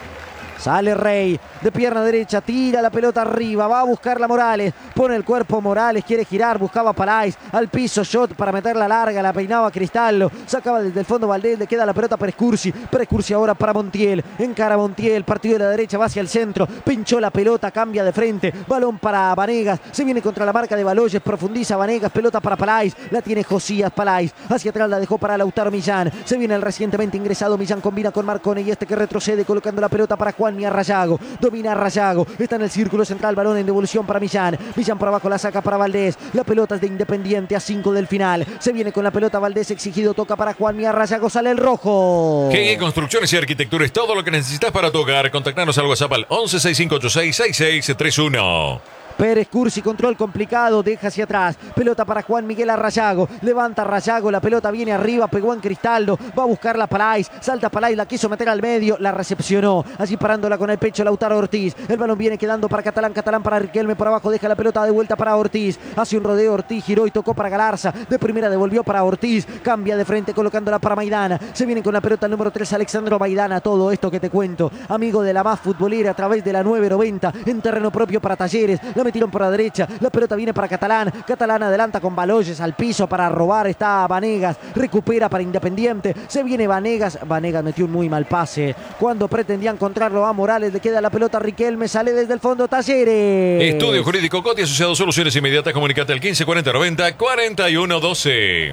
Sale Rey, de pierna derecha, tira la pelota arriba, va a buscarla Morales, pone el cuerpo Morales, quiere girar, buscaba Palais, al piso, shot para meterla larga, la peinaba Cristaldo, sacaba desde el fondo Valdés, le queda la pelota para Escursi, para Escursi ahora para Montiel, encara Montiel, partido de la derecha, va hacia el centro, pinchó la pelota, cambia de frente, balón para Vanegas, se viene contra la marca de Baloyes, profundiza Vanegas, pelota para Palais, la tiene Josías Palais, hacia atrás la dejó para Lautaro Millán, se viene el recientemente ingresado Millán, combina con Marcone y este que retrocede colocando la pelota para Juan Mía Rayago, domina Rayago, está en el círculo central, balón en devolución para Millán, Millán por abajo la saca para Valdés, la pelota es de Independiente a cinco del final, se viene con la pelota Valdés exigido, toca para Juan Mía Rayago, sale el rojo. G G Construcciones y Arquitectura es todo lo que necesitas para tu hogar. Contactanos al WhatsApp al once sesenta y cinco ochenta y seis sesenta y seis treinta y uno. Pérez Cursi, control complicado, deja hacia atrás, pelota para Juan Miguel Arrayago, levanta Rayago, la pelota viene arriba, pegó en Cristaldo, va a buscarla Palais, salta Palais, la quiso meter al medio, la recepcionó, así parándola con el pecho Lautaro Ortiz, el balón viene quedando para Catalán, Catalán para Riquelme, por abajo deja la pelota de vuelta para Ortiz, hace un rodeo Ortiz, giró y tocó para Galarza, de primera devolvió para Ortiz, cambia de frente colocándola para Maidana, se viene con la pelota el número tres Alexandro Maidana, todo esto que te cuento, amigo de la más futbolera a través de la nueve noventa, en terreno propio para Talleres, la metieron por la derecha, la pelota viene para Catalán, Catalán adelanta con Baloyes al piso para robar, está Vanegas, recupera para Independiente, se viene Vanegas, Vanegas metió un muy mal pase, cuando pretendía encontrarlo a Morales, le queda la pelota a Riquelme, sale desde el fondo Talleres. Estudio Jurídico Coti asociado, soluciones inmediatas, comunicate al quince cuarenta noventa cuarenta y uno doce.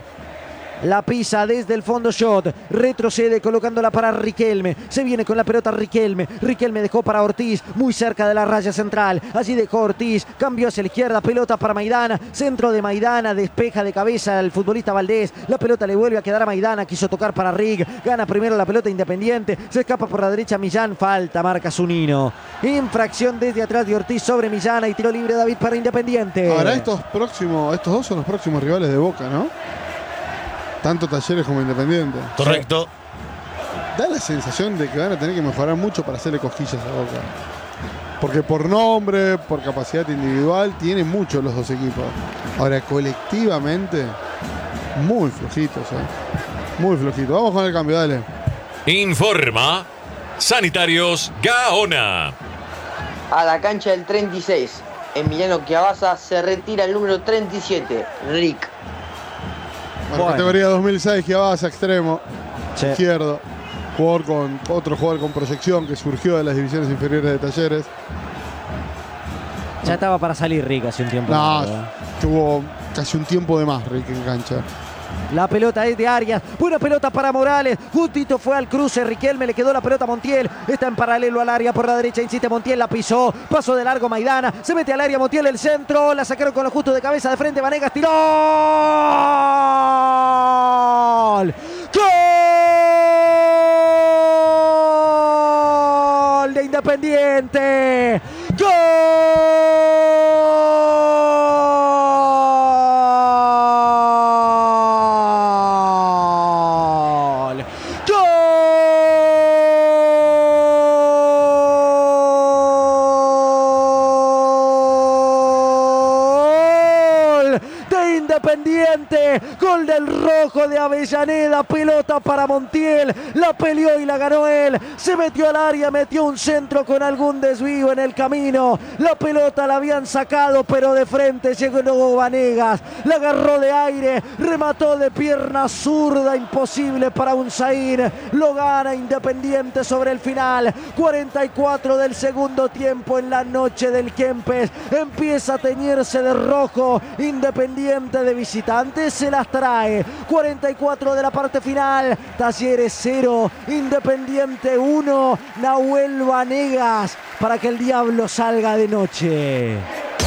La pisa desde el fondo shot, retrocede colocándola para Riquelme, se viene con la pelota Riquelme, Riquelme dejó para Ortiz, muy cerca de la raya central, allí dejó Ortiz, cambió hacia la izquierda, pelota para Maidana, centro de Maidana, despeja de cabeza el futbolista Valdés, la pelota le vuelve a quedar a Maidana, quiso tocar para Rig, gana primero la pelota Independiente, se escapa por la derecha Millán, falta, marca Zunino, infracción desde atrás de Ortiz sobre Millán y tiro libre David para Independiente. Ahora estos próximos, estos dos son los próximos rivales de Boca, ¿no? Tanto Talleres como Independiente. Correcto. Da la sensación de que van a tener que mejorar mucho para hacerle cosquillas a Boca. Porque por nombre, por capacidad individual, tienen mucho los dos equipos. Ahora, colectivamente, muy flojitos, ¿eh? Muy flojitos. Vamos con el cambio, dale. Informa Sanitarios Gaona. A la cancha del treinta y seis, Emiliano Chiavaza, se retira el número treinta y siete, Rick. Bueno, Bueno. categoría dos mil seis, Chiavaza, extremo, Sí. izquierdo. Jugador con, otro jugador con proyección que surgió de las divisiones inferiores de Talleres. Ya estaba para salir Rick hace un tiempo. No, ¿verdad? tuvo casi un tiempo de más Rick en cancha. La pelota es de Arias. Buena pelota para Morales. Justito fue al cruce. Riquelme le quedó la pelota a Montiel. Está en paralelo al área por la derecha. Insiste Montiel. La pisó. Paso de largo Maidana. Se mete al área Montiel. El centro. La sacaron con lo justo de cabeza de frente. Vanegas tiró. ¡Gol! Independiente. ¡Gol! Independiente, gol del Rojo de Avellaneda, pelota para Montiel, la peleó y la ganó él, se metió al área, metió un centro con algún desvío en el camino, la pelota la habían sacado pero de frente llegó Vanegas, la agarró de aire, remató de pierna zurda, imposible para Unzaín, lo gana Independiente sobre el final, cuarenta y cuatro del segundo tiempo en la noche del Kempes, empieza a teñirse de rojo, Independiente de visitantes se las trae. cuarenta y cuatro de la parte final. Talleres cero, Independiente uno. Nahuel Vanegas para que el diablo salga de noche.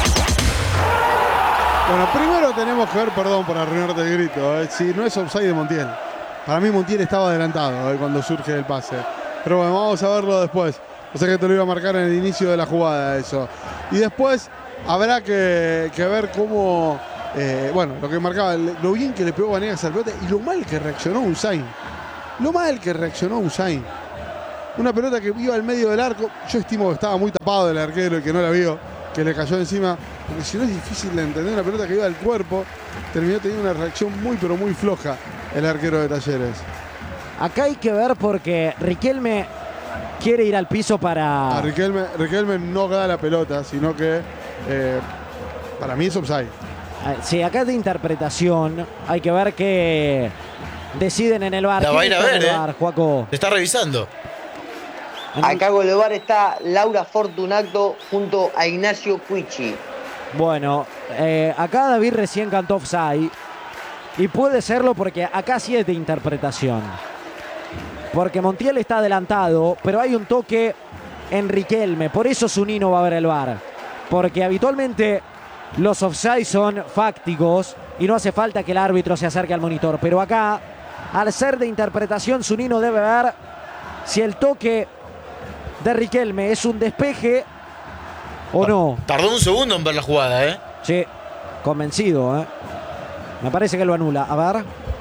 Bueno, primero tenemos que ver, perdón por arruinarte el grito, eh, si no es offside de Montiel. Para mí Montiel estaba adelantado eh, cuando surge el pase. Pero bueno, vamos a verlo después. O sea que te lo iba a marcar en el inicio de la jugada eso. Y después habrá que, que ver cómo... Eh, bueno, lo que marcaba, lo bien que le pegó Vanegas al pelota y lo mal que reaccionó Unzaín. Lo mal que reaccionó Unzaín. Una pelota que iba al medio del arco. Yo estimo que estaba muy tapado el arquero y que no la vio, que le cayó encima. Porque si no es difícil de entender, una pelota que iba al cuerpo. Terminó teniendo una reacción muy pero muy floja el arquero de Talleres. Acá hay que ver porque Riquelme quiere ir al piso para... A Riquelme, Riquelme no da la pelota, sino que eh, para mí es offside. Sí, acá es de interpretación. Hay que ver que deciden en el bar. La va a ir a ver, ¿eh? Bar, Juaco? Se está revisando. A cargo del bar está Laura Fortunato junto a Ignacio Cuichi. Bueno, eh, acá David recién cantó offside. Y puede serlo porque acá sí es de interpretación. Porque Montiel está adelantado, pero hay un toque en Riquelme. Por eso Zunino va a ver el bar. Porque habitualmente... los offside son fácticos y no hace falta que el árbitro se acerque al monitor. Pero acá, al ser de interpretación, Zunino debe ver si el toque de Riquelme es un despeje o no. Tardó un segundo en ver la jugada, ¿eh? Sí, convencido, ¿eh? Me parece que lo anula. A ver.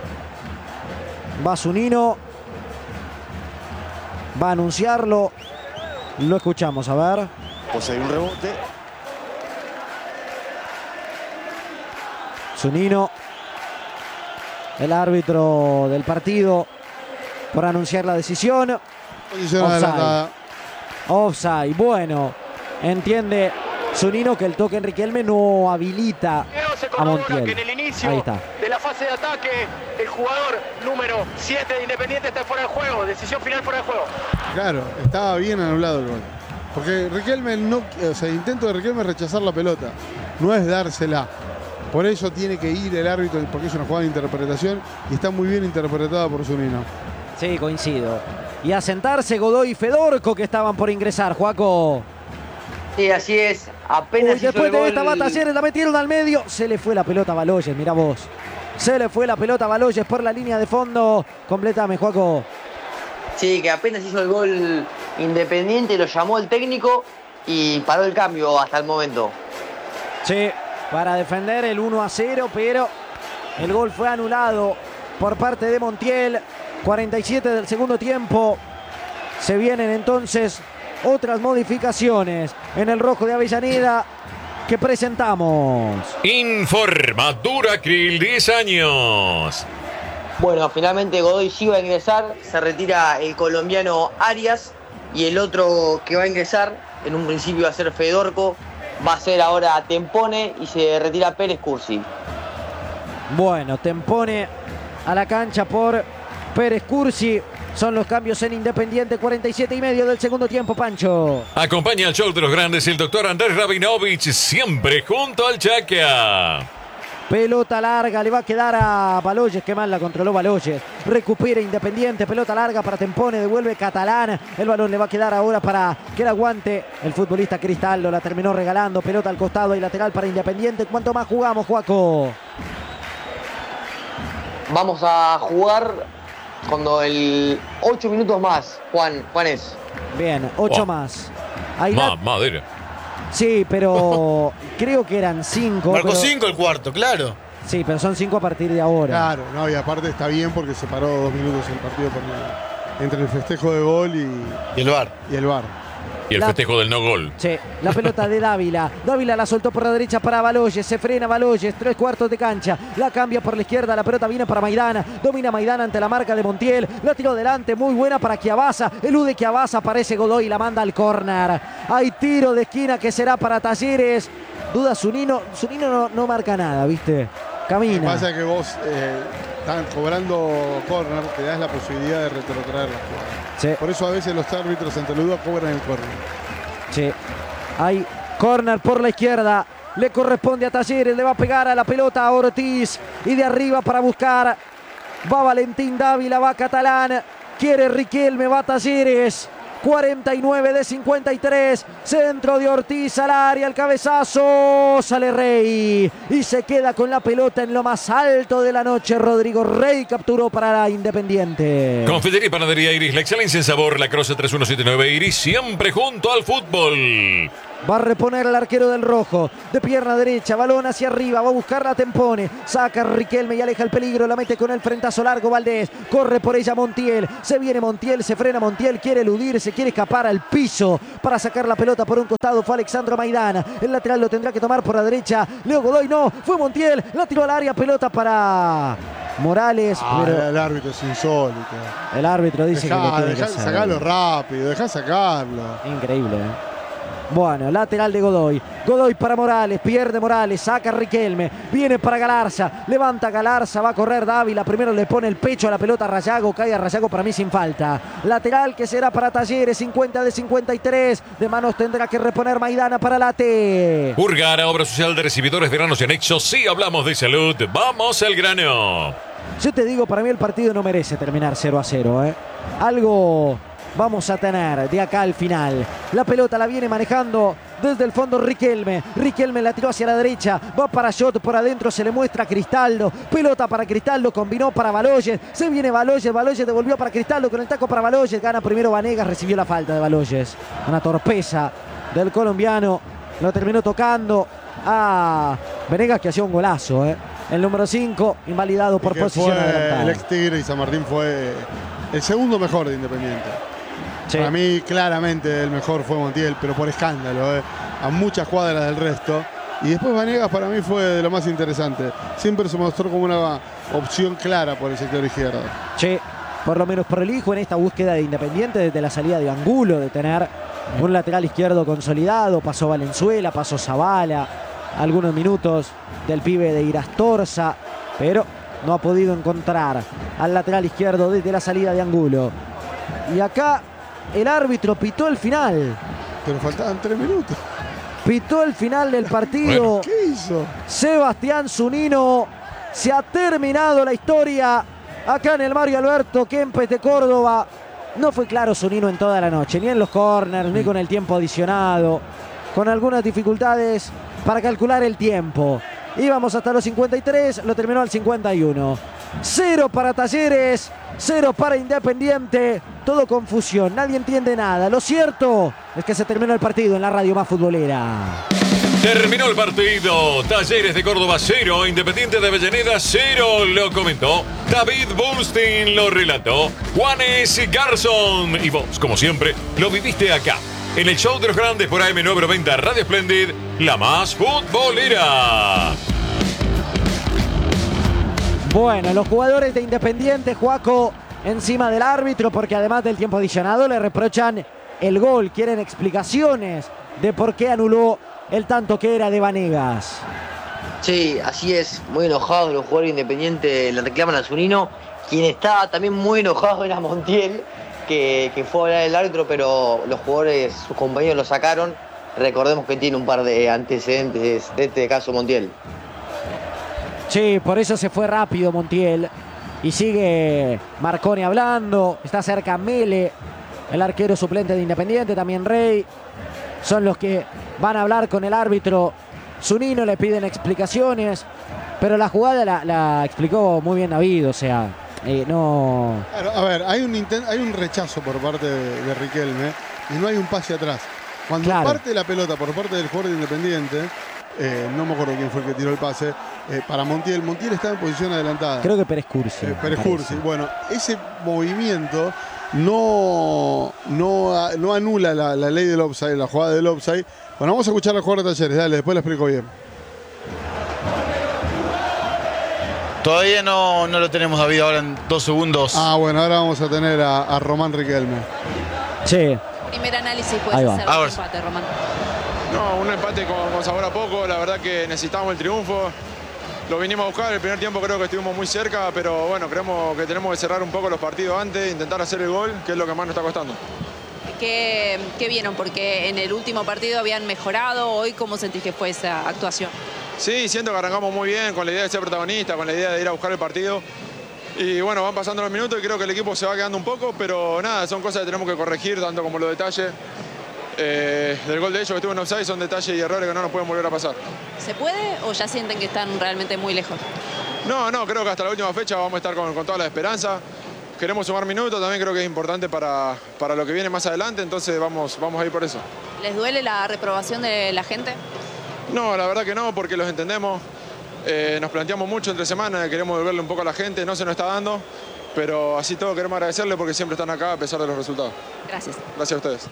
Va Zunino. Va a anunciarlo. Lo escuchamos, a ver. Pues hay un rebote. Zunino, el árbitro del partido, por anunciar la decisión. Posición Offside. adelantada. Offside. Bueno, entiende Zunino que el toque en Riquelme no habilita a Montiel. Que en el inicio Ahí está. de la fase de ataque, el jugador número siete de Independiente está fuera de juego. Decisión final fuera de juego. Claro, estaba bien anulado el gol. Porque Riquelme no, o sea, el intento de Riquelme es rechazar la pelota, no es dársela. Por eso tiene que ir el árbitro, porque es una jugada de interpretación y está muy bien interpretada por Zunino. Sí, coincido. Y a sentarse Godoy y Fedorco que estaban por ingresar, Juaco. Sí, así es. Apenas Uy, hizo después el de gol. esta va Talleres, la metieron al medio. Se le fue la pelota a Baloyes, mirá vos. Se le fue la pelota a Baloyes por la línea de fondo. Complétame, Juaco. Sí, que apenas hizo el gol Independiente, lo llamó el técnico y paró el cambio hasta el momento. Sí, para defender el uno a cero, pero el gol fue anulado por parte de Montiel. cuarenta y siete del segundo tiempo. Se vienen entonces otras modificaciones en el rojo de Avellaneda que presentamos. Informa Duracril, diez años. Bueno, finalmente Godoy sí va a ingresar. Se retira el colombiano Arias y el otro que va a ingresar, en un principio va a ser Fedorco, va a ser ahora Tempone y se retira Pérez Cursi. Bueno, Tempone a la cancha por Pérez Cursi. Son los cambios en Independiente, cuarenta y siete y medio del segundo tiempo, Pancho. Acompaña al show de los grandes el doctor Andrés Rabinovich, siempre junto al Chaca. Pelota larga, le va a quedar a Baloyes, que mal la controló Baloyes. Recupera Independiente, pelota larga para Tempone, devuelve Catalán. El balón le va a quedar ahora para que la aguante el futbolista Cristaldo, la terminó regalando. Pelota al costado y lateral para Independiente. ¿Cuánto más jugamos, Juaco? Vamos a jugar cuando el ocho minutos más, Juan, Juanes. Bien, ocho Oh. más. Ahí Ma- la- madera. Sí, pero creo que eran cinco. Marcó pero- cinco el cuarto, claro. Sí, pero son cinco a partir de ahora. Claro, no, y aparte está bien porque se paró dos minutos el partido por la- entre el festejo de gol y, Y el VAR. y el VAR. Y el La- festejo del no gol. Sí, la pelota de Dávila. Dávila la soltó por la derecha para Baloyes. Se frena Baloyes. Tres cuartos de cancha. La cambia por la izquierda. La pelota viene para Maidana. Domina Maidana ante la marca de Montiel. La tiró delante. Muy buena para Chiavasa. Elude Chiavasa. Aparece Godoy y la manda al córner. Hay tiro de esquina que será para Talleres. Duda Zunino. Zunino no, no marca nada, ¿viste? Lo que Camina. pasa es que vos eh, están cobrando córner, te das la posibilidad de retrotraer la jugada. Sí. Por eso a veces los árbitros ante la duda cobran el córner. Sí. Hay córner por la izquierda. Le corresponde a Talleres. Le va a pegar a la pelota a Ortiz. Y de arriba para buscar. Va Valentín Dávila. Va Catalán. Quiere Riquelme. Va Talleres. cuarenta y nueve de cincuenta y tres. Centro de Ortiz al área. El cabezazo. Sale Rey. Y se queda con la pelota en lo más alto de la noche. Rodrigo Rey capturó para la Independiente. Confitería y Panadería Iris, la excelencia en sabor, la Croce tres uno siete nueve Iris, siempre junto al fútbol. Va a reponer el arquero del rojo. De pierna derecha, balón hacia arriba. Va a buscar la Tempone. Saca Riquelme y aleja el peligro. La mete con el frentazo largo Valdés. Corre por ella Montiel. Se viene Montiel, se frena Montiel. Quiere eludir, se quiere escapar al piso para sacar la pelota por un costado. Fue Alexandro Maidana. El lateral lo tendrá que tomar por la derecha. Leo Godoy no. Fue Montiel. La tiró al área. Pelota para Morales. Ah, pero el árbitro es insólito. el árbitro dice Dejá, que lo tiene dejá que de hacer. sacarlo rápido, dejá sacarlo. Increíble, ¿eh? Bueno, lateral de Godoy. Godoy para Morales, pierde Morales, saca Riquelme, viene para Galarza, levanta Galarza, va a correr Dávila, primero le pone el pecho a la pelota a Rayago, cae a Rayago para mí sin falta. Lateral que será para Talleres, cincuenta de cincuenta y tres, de manos tendrá que reponer Maidana para Late. Urgara, obra social de recibidores de granos y anexos. Sí, hablamos de salud. Vamos al grano. Yo te digo, para mí el partido no merece terminar cero a cero, ¿eh? Algo vamos a tener de acá al final. La pelota la viene manejando desde el fondo Riquelme. Riquelme la tiró hacia la derecha. Va para Shot por adentro. Se le muestra a Cristaldo. Pelota para Cristaldo. Combinó para Baloyes. Se viene Baloyes. Baloyes devolvió para Cristaldo con el taco para Baloyes. Gana primero Vanegas. Recibió la falta de Baloyes. Una torpeza del colombiano. Lo terminó tocando a Vanegas, que hacía un golazo, ¿eh? El número cinco, invalidado por Que posición fue adelantada. el ex Tigre y San Martín fue el segundo mejor de Independiente. Sí. Para mí, claramente, el mejor fue Montiel, pero por escándalo, eh, a muchas cuadras del resto. Y después Vanegas para mí fue de lo más interesante. Siempre se mostró como una opción clara por el sector izquierdo. Sí, por lo menos prolijo en esta búsqueda de Independiente desde la salida de Angulo, de tener un lateral izquierdo consolidado. Pasó Valenzuela, pasó Zavala, algunos minutos del pibe de Irastorza, pero no ha podido encontrar al lateral izquierdo desde la salida de Angulo. Y acá el árbitro pitó el final. Pero faltaban tres minutos. Pitó el final del partido. ¿Qué hizo? Sebastián Zunino. Se ha terminado la historia acá en el Mario Alberto Kempes de Córdoba. No fue claro Zunino en toda la noche, ni en los corners, ni con el tiempo adicionado, con algunas dificultades para calcular el tiempo. Íbamos hasta los cincuenta y tres, lo terminó al cincuenta y uno. Cero para Talleres, cero para Independiente. Todo confusión, nadie entiende nada. Lo cierto es que se terminó el partido en la radio más futbolera. Terminó el partido. Talleres de Córdoba cero, Independiente de Avellaneda cero. Lo comentó David Burstein, lo relató Juanes Garzón. Y vos, como siempre, lo viviste acá, en el show de los grandes por A M novecientos noventa Radio Splendid, la más futbolera. Bueno, los jugadores de Independiente, Juaco, encima del árbitro, porque además del tiempo adicionado le reprochan el gol. Quieren explicaciones de por qué anuló el tanto que era de Vanegas. Sí, así es, muy enojados los jugadores independientes, le reclaman a Zunino. Quien estaba también muy enojado era Montiel, que, que fue a hablar el árbitro, pero los jugadores, sus compañeros lo sacaron. Recordemos que tiene un par de antecedentes de este caso Montiel. Sí, por eso se fue rápido Montiel. Y sigue Marconi hablando. Está cerca Mele, el arquero suplente de Independiente, también Rey. Son los que van a hablar con el árbitro. Zunino, le piden explicaciones. Pero la jugada la, la explicó muy bien David, o sea, eh, no... Claro, a ver, hay un, intent- hay un rechazo por parte de, de Riquelme y no hay un pase atrás. Cuando Claro. parte la pelota por parte del jugador de Independiente, eh, no me acuerdo quién fue el que tiró el pase, eh, para Montiel. Montiel estaba en posición adelantada. Creo que Pérez Cursi. Eh, me Pérez parece. Cursi. Bueno, ese movimiento no, no, no anula la, la ley del offside, la jugada del offside. Bueno, vamos a escuchar al jugador de Talleres, dale, después lo explico bien. Todavía no, no lo tenemos, David, ahora en dos segundos. Ah, bueno, ahora vamos a tener a, a Román Riquelme. Sí. Primer análisis Ahí puedes va. hacer A del ver. empate, Román. No, un empate con, con sabor a poco. La verdad que necesitamos el triunfo. Lo vinimos a buscar. El primer tiempo creo que estuvimos muy cerca, pero bueno, creemos que tenemos que cerrar un poco los partidos antes, intentar hacer el gol, que es lo que más nos está costando. ¿Qué, qué vieron? Porque en el último partido habían mejorado. Hoy, ¿cómo sentís que fue esa actuación? Sí, siento que arrancamos muy bien con la idea de ser protagonista, con la idea de ir a buscar el partido. Y bueno, van pasando los minutos y creo que el equipo se va quedando un poco, pero nada, son cosas que tenemos que corregir, tanto como los detalles. Eh, del gol de ellos que estuvo en offside son detalles y errores que no nos pueden volver a pasar. ¿Se puede o ya sienten que están realmente muy lejos? No, no, creo que hasta la última fecha vamos a estar con, con toda la esperanza. Queremos sumar minutos, también creo que es importante para, para lo que viene más adelante, entonces vamos, vamos a ir por eso. ¿Les duele la reprobación de la gente? No, la verdad que no, porque los entendemos. Eh, nos planteamos mucho entre semanas, queremos devolverle un poco a la gente, no se nos está dando, pero así todo queremos agradecerle porque siempre están acá a pesar de los resultados. Gracias. Gracias a ustedes.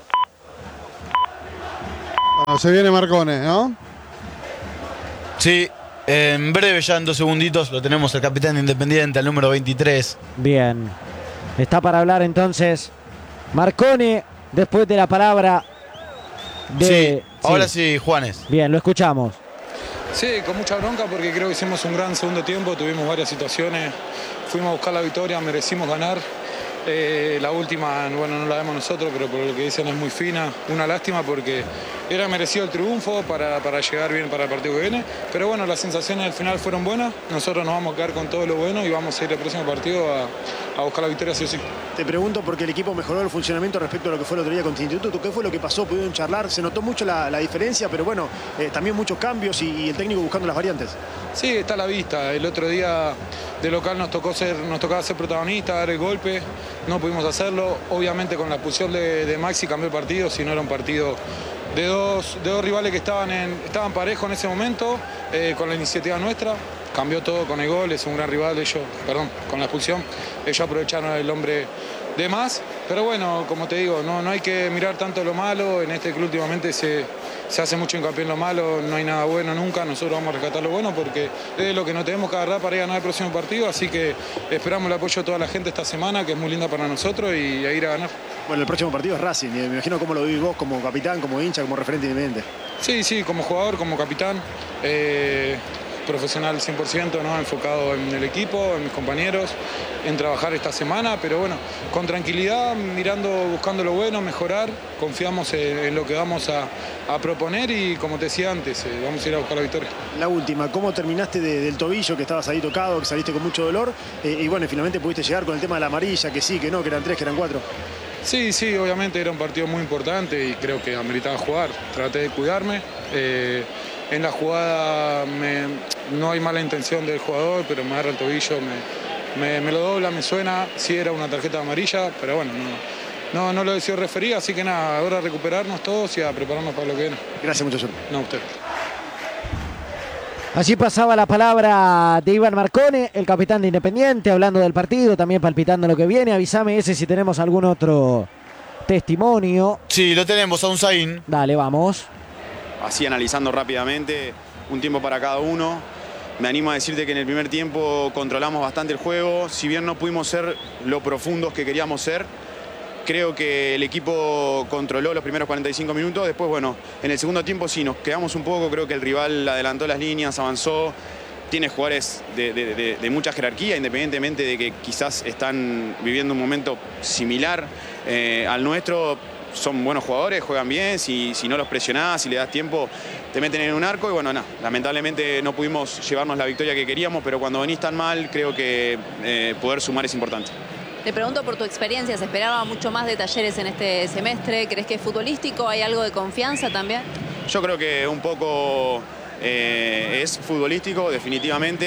Bueno, se viene Marcone, ¿no? Sí, en breve, ya en dos segunditos, lo tenemos el capitán de Independiente, al número veintitrés. Bien. Está para hablar entonces Marcone después de la palabra de... Sí, ahora sí, Juanes. Bien, lo escuchamos. Sí, con mucha bronca porque creo que hicimos un gran segundo tiempo, tuvimos varias situaciones, fuimos a buscar la victoria, merecimos ganar. Eh, la última, bueno, no la vemos nosotros, pero por lo que dicen es muy fina. Una lástima porque era merecido el triunfo para, para llegar bien para el partido que viene. Pero bueno, las sensaciones al final fueron buenas. Nosotros nos vamos a quedar con todo lo bueno y vamos a ir al próximo partido a, a buscar la victoria sí o sí. Te pregunto porque el equipo mejoró el funcionamiento respecto a lo que fue el otro día contra Instituto. ¿Qué fue lo que pasó? ¿Pudieron charlar? Se notó mucho la, la diferencia, pero bueno, eh, también muchos cambios y, y el técnico buscando las variantes. Sí, está a la vista. El otro día de local nos tocó ser, nos tocaba ser protagonista, dar el golpe. No pudimos hacerlo. Obviamente con la expulsión de, de Maxi cambió el partido, si no era un partido de dos, de dos rivales que estaban, en, estaban parejos en ese momento, eh, con la iniciativa nuestra. Cambió todo con el gol, es un gran rival. Ellos, perdón, con la expulsión, ellos aprovecharon el hombre de más. Pero bueno, como te digo, no, no hay que mirar tanto lo malo. En este club últimamente se, se hace mucho hincapié en lo malo, no hay nada bueno nunca. Nosotros vamos a rescatar lo bueno porque es lo que nos tenemos que agarrar para ir a ganar el próximo partido. Así que esperamos el apoyo de toda la gente esta semana, que es muy linda para nosotros, y a ir a ganar. Bueno, el próximo partido es Racing. Me imagino cómo lo vivís vos como capitán, como hincha, como referente independiente. Sí, sí, como jugador, como capitán. Eh, profesional cien por ciento, ¿no? Enfocado en el equipo, en mis compañeros, en trabajar esta semana, pero bueno, con tranquilidad, mirando, buscando lo bueno, mejorar, confiamos en, en lo que vamos a, a proponer y como te decía antes, eh, vamos a ir a buscar la victoria. La última, ¿cómo terminaste de, del tobillo, que estabas ahí tocado, que saliste con mucho dolor? Eh, y bueno, finalmente pudiste llegar con el tema de la amarilla, que sí, que no, que eran tres, que eran cuatro. Sí, sí, obviamente era un partido muy importante y creo que ameritaba jugar. Traté de cuidarme. Eh, en la jugada me, no hay mala intención del jugador, pero me agarra el tobillo, me, me, me lo dobla, me suena. Sí era una tarjeta amarilla, pero bueno, no, no, no lo decidió referir, así que nada, ahora a recuperarnos todos y a prepararnos para lo que viene. Gracias, mucho. No, a usted. Así pasaba la palabra de Iván Marcone, el capitán de Independiente, hablando del partido, también palpitando lo que viene. Avísame ese si tenemos algún otro testimonio. Sí, lo tenemos, a un Zain. Dale, vamos. Así analizando rápidamente, un tiempo para cada uno. Me animo a decirte que en el primer tiempo controlamos bastante el juego. Si bien no pudimos ser lo profundos que queríamos ser, creo que el equipo controló los primeros cuarenta y cinco minutos. Después, bueno, en el segundo tiempo sí, nos quedamos un poco. Creo que el rival adelantó las líneas, avanzó. Tiene jugadores de, de, de, de mucha jerarquía, independientemente de que quizás están viviendo un momento similar eh, al nuestro. Son buenos jugadores, juegan bien, si, si no los presionás, si le das tiempo, te meten en un arco y bueno, nada, lamentablemente no pudimos llevarnos la victoria que queríamos, pero cuando venís tan mal, creo que eh, poder sumar es importante. Te pregunto por tu experiencia, ¿se esperaba mucho más de Talleres en este semestre? ¿Crees que es futbolístico? ¿Hay algo de confianza también? Yo creo que un poco eh, es futbolístico, definitivamente.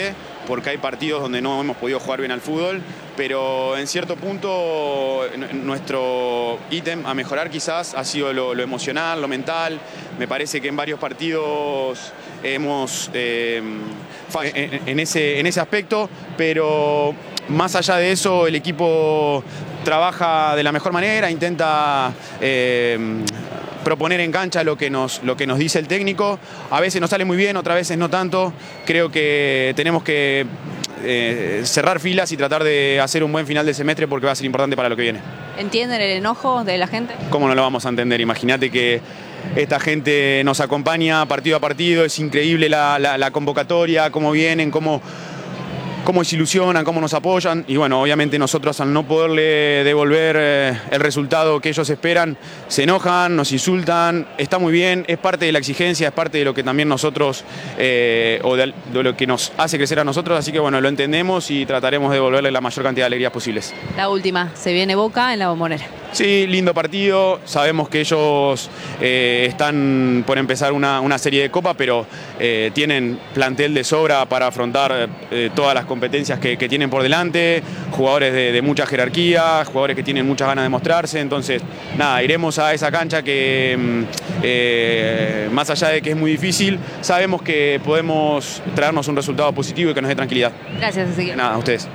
porque hay partidos donde no hemos podido jugar bien al fútbol, pero en cierto punto nuestro ítem a mejorar quizás ha sido lo, lo emocional, lo mental. Me parece que en varios partidos hemos eh, en, en, ese, en ese aspecto, pero más allá de eso el equipo trabaja de la mejor manera, intenta eh, proponer en cancha lo que, nos, lo que nos dice el técnico. A veces nos sale muy bien, otras veces no tanto. Creo que tenemos que eh, cerrar filas y tratar de hacer un buen final de semestre porque va a ser importante para lo que viene. ¿Entienden el enojo de la gente? ¿Cómo no lo vamos a entender? Imagínate que esta gente nos acompaña partido a partido, es increíble la, la, la convocatoria, cómo vienen, cómo... cómo se ilusionan, cómo nos apoyan y bueno, obviamente nosotros al no poderle devolver eh, el resultado que ellos esperan, se enojan, nos insultan, está muy bien, es parte de la exigencia, es parte de lo que también nosotros, eh, o de, de lo que nos hace crecer a nosotros, así que bueno, lo entendemos y trataremos de devolverle la mayor cantidad de alegrías posibles. La última, se viene Boca en la Bombonera. Sí, lindo partido, sabemos que ellos eh, están por empezar una, una serie de copa, pero eh, tienen plantel de sobra para afrontar eh, todas las competencias que, que tienen por delante, jugadores de, de mucha jerarquía, jugadores que tienen muchas ganas de mostrarse, entonces nada, iremos a esa cancha que eh, más allá de que es muy difícil, sabemos que podemos traernos un resultado positivo y que nos dé tranquilidad. Gracias, Ezequiel. Nada, a ustedes.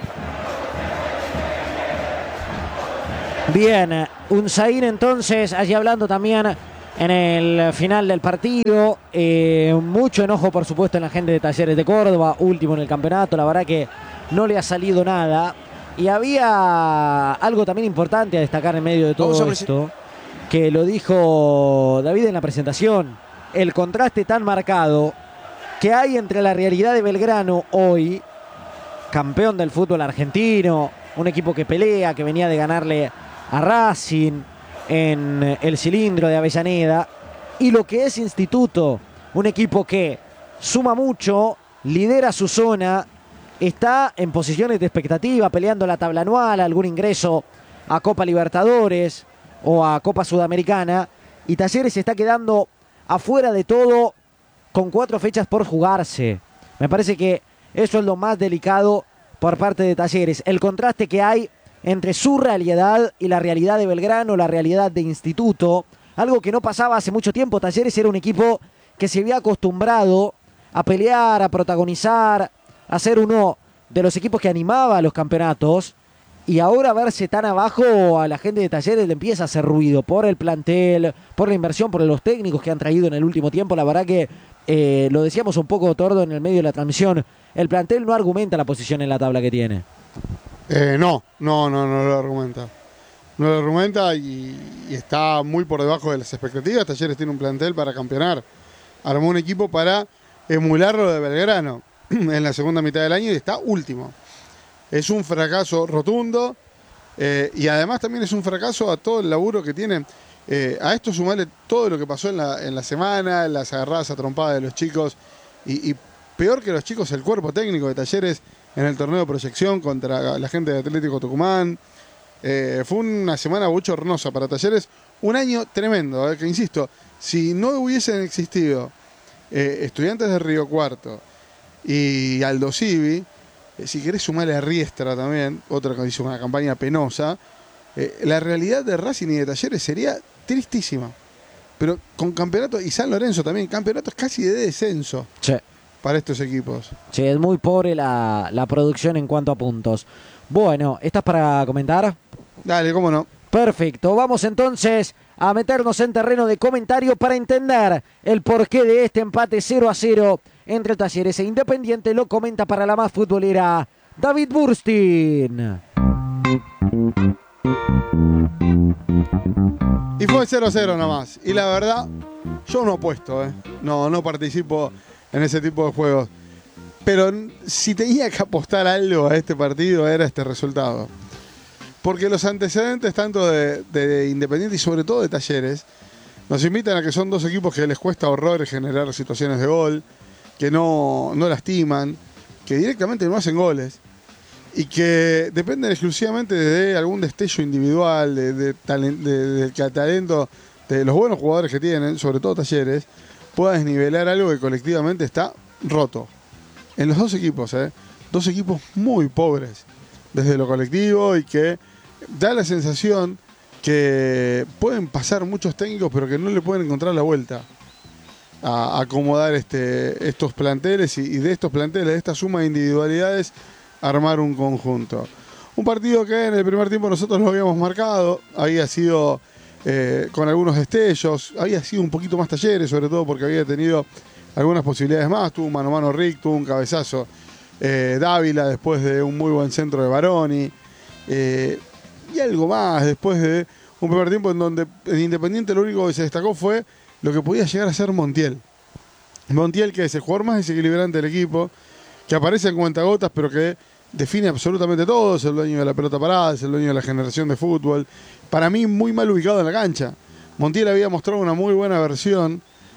Bien, Unzaín entonces, allí hablando también en el final del partido. Eh, mucho enojo, por supuesto, en la gente de Talleres de Córdoba, último en el campeonato. La verdad que no le ha salido nada. Y había algo también importante a destacar en medio de todo esto, que lo dijo David en la presentación. El contraste tan marcado que hay entre la realidad de Belgrano hoy, campeón del fútbol argentino, un equipo que pelea, que venía de ganarle a Racing en el cilindro de Avellaneda, y lo que es Instituto, un equipo que suma mucho, lidera su zona, está en posiciones de expectativa, peleando la tabla anual, algún ingreso a Copa Libertadores o a Copa Sudamericana, y Talleres se está quedando afuera de todo con cuatro fechas por jugarse. Me parece que eso es lo más delicado por parte de Talleres, el contraste que hay entre su realidad y la realidad de Belgrano, la realidad de Instituto, algo que no pasaba hace mucho tiempo. Talleres era un equipo que se había acostumbrado a pelear, a protagonizar, a ser uno de los equipos que animaba a los campeonatos, y ahora verse tan abajo a la gente de Talleres le empieza a hacer ruido por el plantel, por la inversión, por los técnicos que han traído en el último tiempo. La verdad que eh, lo decíamos un poco, Tordo, en el medio de la transmisión, el plantel no argumenta la posición en la tabla que tiene. Eh, no, no, no, no lo argumenta. No lo argumenta y, y está muy por debajo de las expectativas. Talleres tiene un plantel para campeonar. Armó un equipo para emular lo de Belgrano en la segunda mitad del año y está último. Es un fracaso rotundo eh, y además también es un fracaso a todo el laburo que tiene. Eh, a esto sumarle todo lo que pasó en la, en la semana, las agarradas a trompada de los chicos y, y peor que los chicos, el cuerpo técnico de Talleres en el torneo de proyección contra la gente de Atlético Tucumán. Eh, fue una semana bochornosa para Talleres, un año tremendo, eh, que insisto, si no hubiesen existido eh, Estudiantes de Río Cuarto y Aldo Civi, eh, si querés sumarle a Riestra también, otra que hizo una campaña penosa, eh, la realidad de Racing y de Talleres sería tristísima. Pero con campeonato, y San Lorenzo también, campeonatos casi de descenso. Sí. Para estos equipos. Sí, es muy pobre la, la producción en cuanto a puntos. Bueno, ¿estás para comentar? Dale, cómo no. Perfecto, vamos entonces a meternos en terreno de comentario para entender el porqué de este empate cero a cero entre Talleres e Independiente. Lo comenta para la más futbolera David Burstin. Y fue cero a cero nomás. Y la verdad, yo no apuesto, ¿eh? No, no participo en ese tipo de juegos. Pero si tenía que apostar algo a este partido era este resultado. Porque los antecedentes tanto de, de Independiente y sobre todo de Talleres nos invitan a que son dos equipos que les cuesta horrores generar situaciones de gol, que no, no lastiman, que directamente no hacen goles y que dependen exclusivamente de algún destello individual, de, de, de, de, de talento de los buenos jugadores que tienen, sobre todo Talleres, pueda desnivelar algo que colectivamente está roto. En los dos equipos, ¿eh? dos equipos muy pobres desde lo colectivo y que da la sensación que pueden pasar muchos técnicos pero que no le pueden encontrar la vuelta a acomodar este, estos planteles y, y de estos planteles, de esta suma de individualidades, armar un conjunto. Un partido que en el primer tiempo nosotros lo habíamos marcado, había sido eh, con algunos destellos, había sido un poquito más Talleres, sobre todo porque había tenido algunas posibilidades más, tuvo un mano a mano Rick, tuvo un cabezazo eh, Dávila después de un muy buen centro de Baroni, eh, y algo más después de un primer tiempo en donde en Independiente lo único que se destacó fue lo que podía llegar a ser Montiel. Montiel, que es el jugador más desequilibrante del equipo, que aparece en cuentagotas, pero que define absolutamente todo, es el dueño de la pelota parada, es el dueño de la generación de fútbol. Para mí, muy mal ubicado en la cancha. Montiel había mostrado una muy buena versión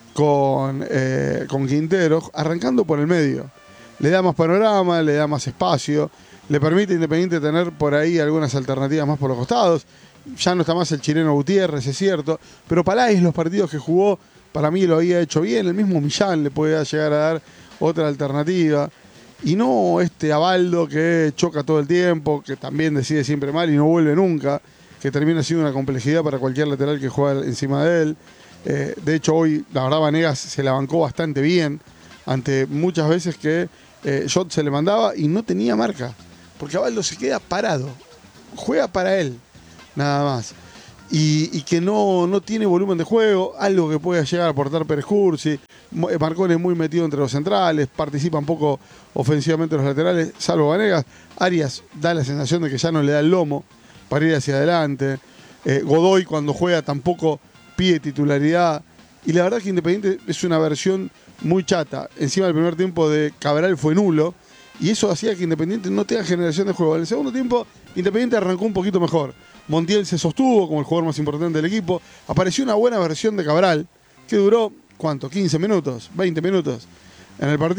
con, eh, con Quintero, arrancando por el medio. Le da más panorama, le da más espacio, le permite a Independiente tener por ahí algunas alternativas más por los costados. Ya no está más el chileno Gutiérrez, es cierto, pero Paláez, los partidos que jugó, para mí lo había hecho bien. El mismo Millán le puede llegar a dar otra alternativa. Y no este Abaldo que choca todo el tiempo, que también decide siempre mal y no vuelve nunca, que termina siendo una complejidad para cualquier lateral que juega encima de él. Eh, de hecho, hoy, la verdad, Vanegas se la bancó bastante bien ante muchas veces que eh, Jot se le mandaba y no tenía marca, porque Abaldo se queda parado, juega para él, nada más. Y, y que no, no tiene volumen de juego, algo que pueda llegar a aportar Pérez Cursi. Marcone muy metido entre los centrales, participa un poco ofensivamente los laterales, salvo Vanegas. Arias da la sensación de que ya no le da el lomo para ir hacia adelante. Eh, Godoy cuando juega tampoco pide titularidad. Y la verdad que Independiente es una versión muy chata. Encima del primer tiempo de Cabral fue nulo. Y eso hacía que Independiente no tenga generación de juego. En el segundo tiempo, Independiente arrancó un poquito mejor. Montiel se sostuvo como el jugador más importante del equipo. Apareció una buena versión de Cabral, que duró, ¿cuánto? quince minutos, veinte minutos en el partido.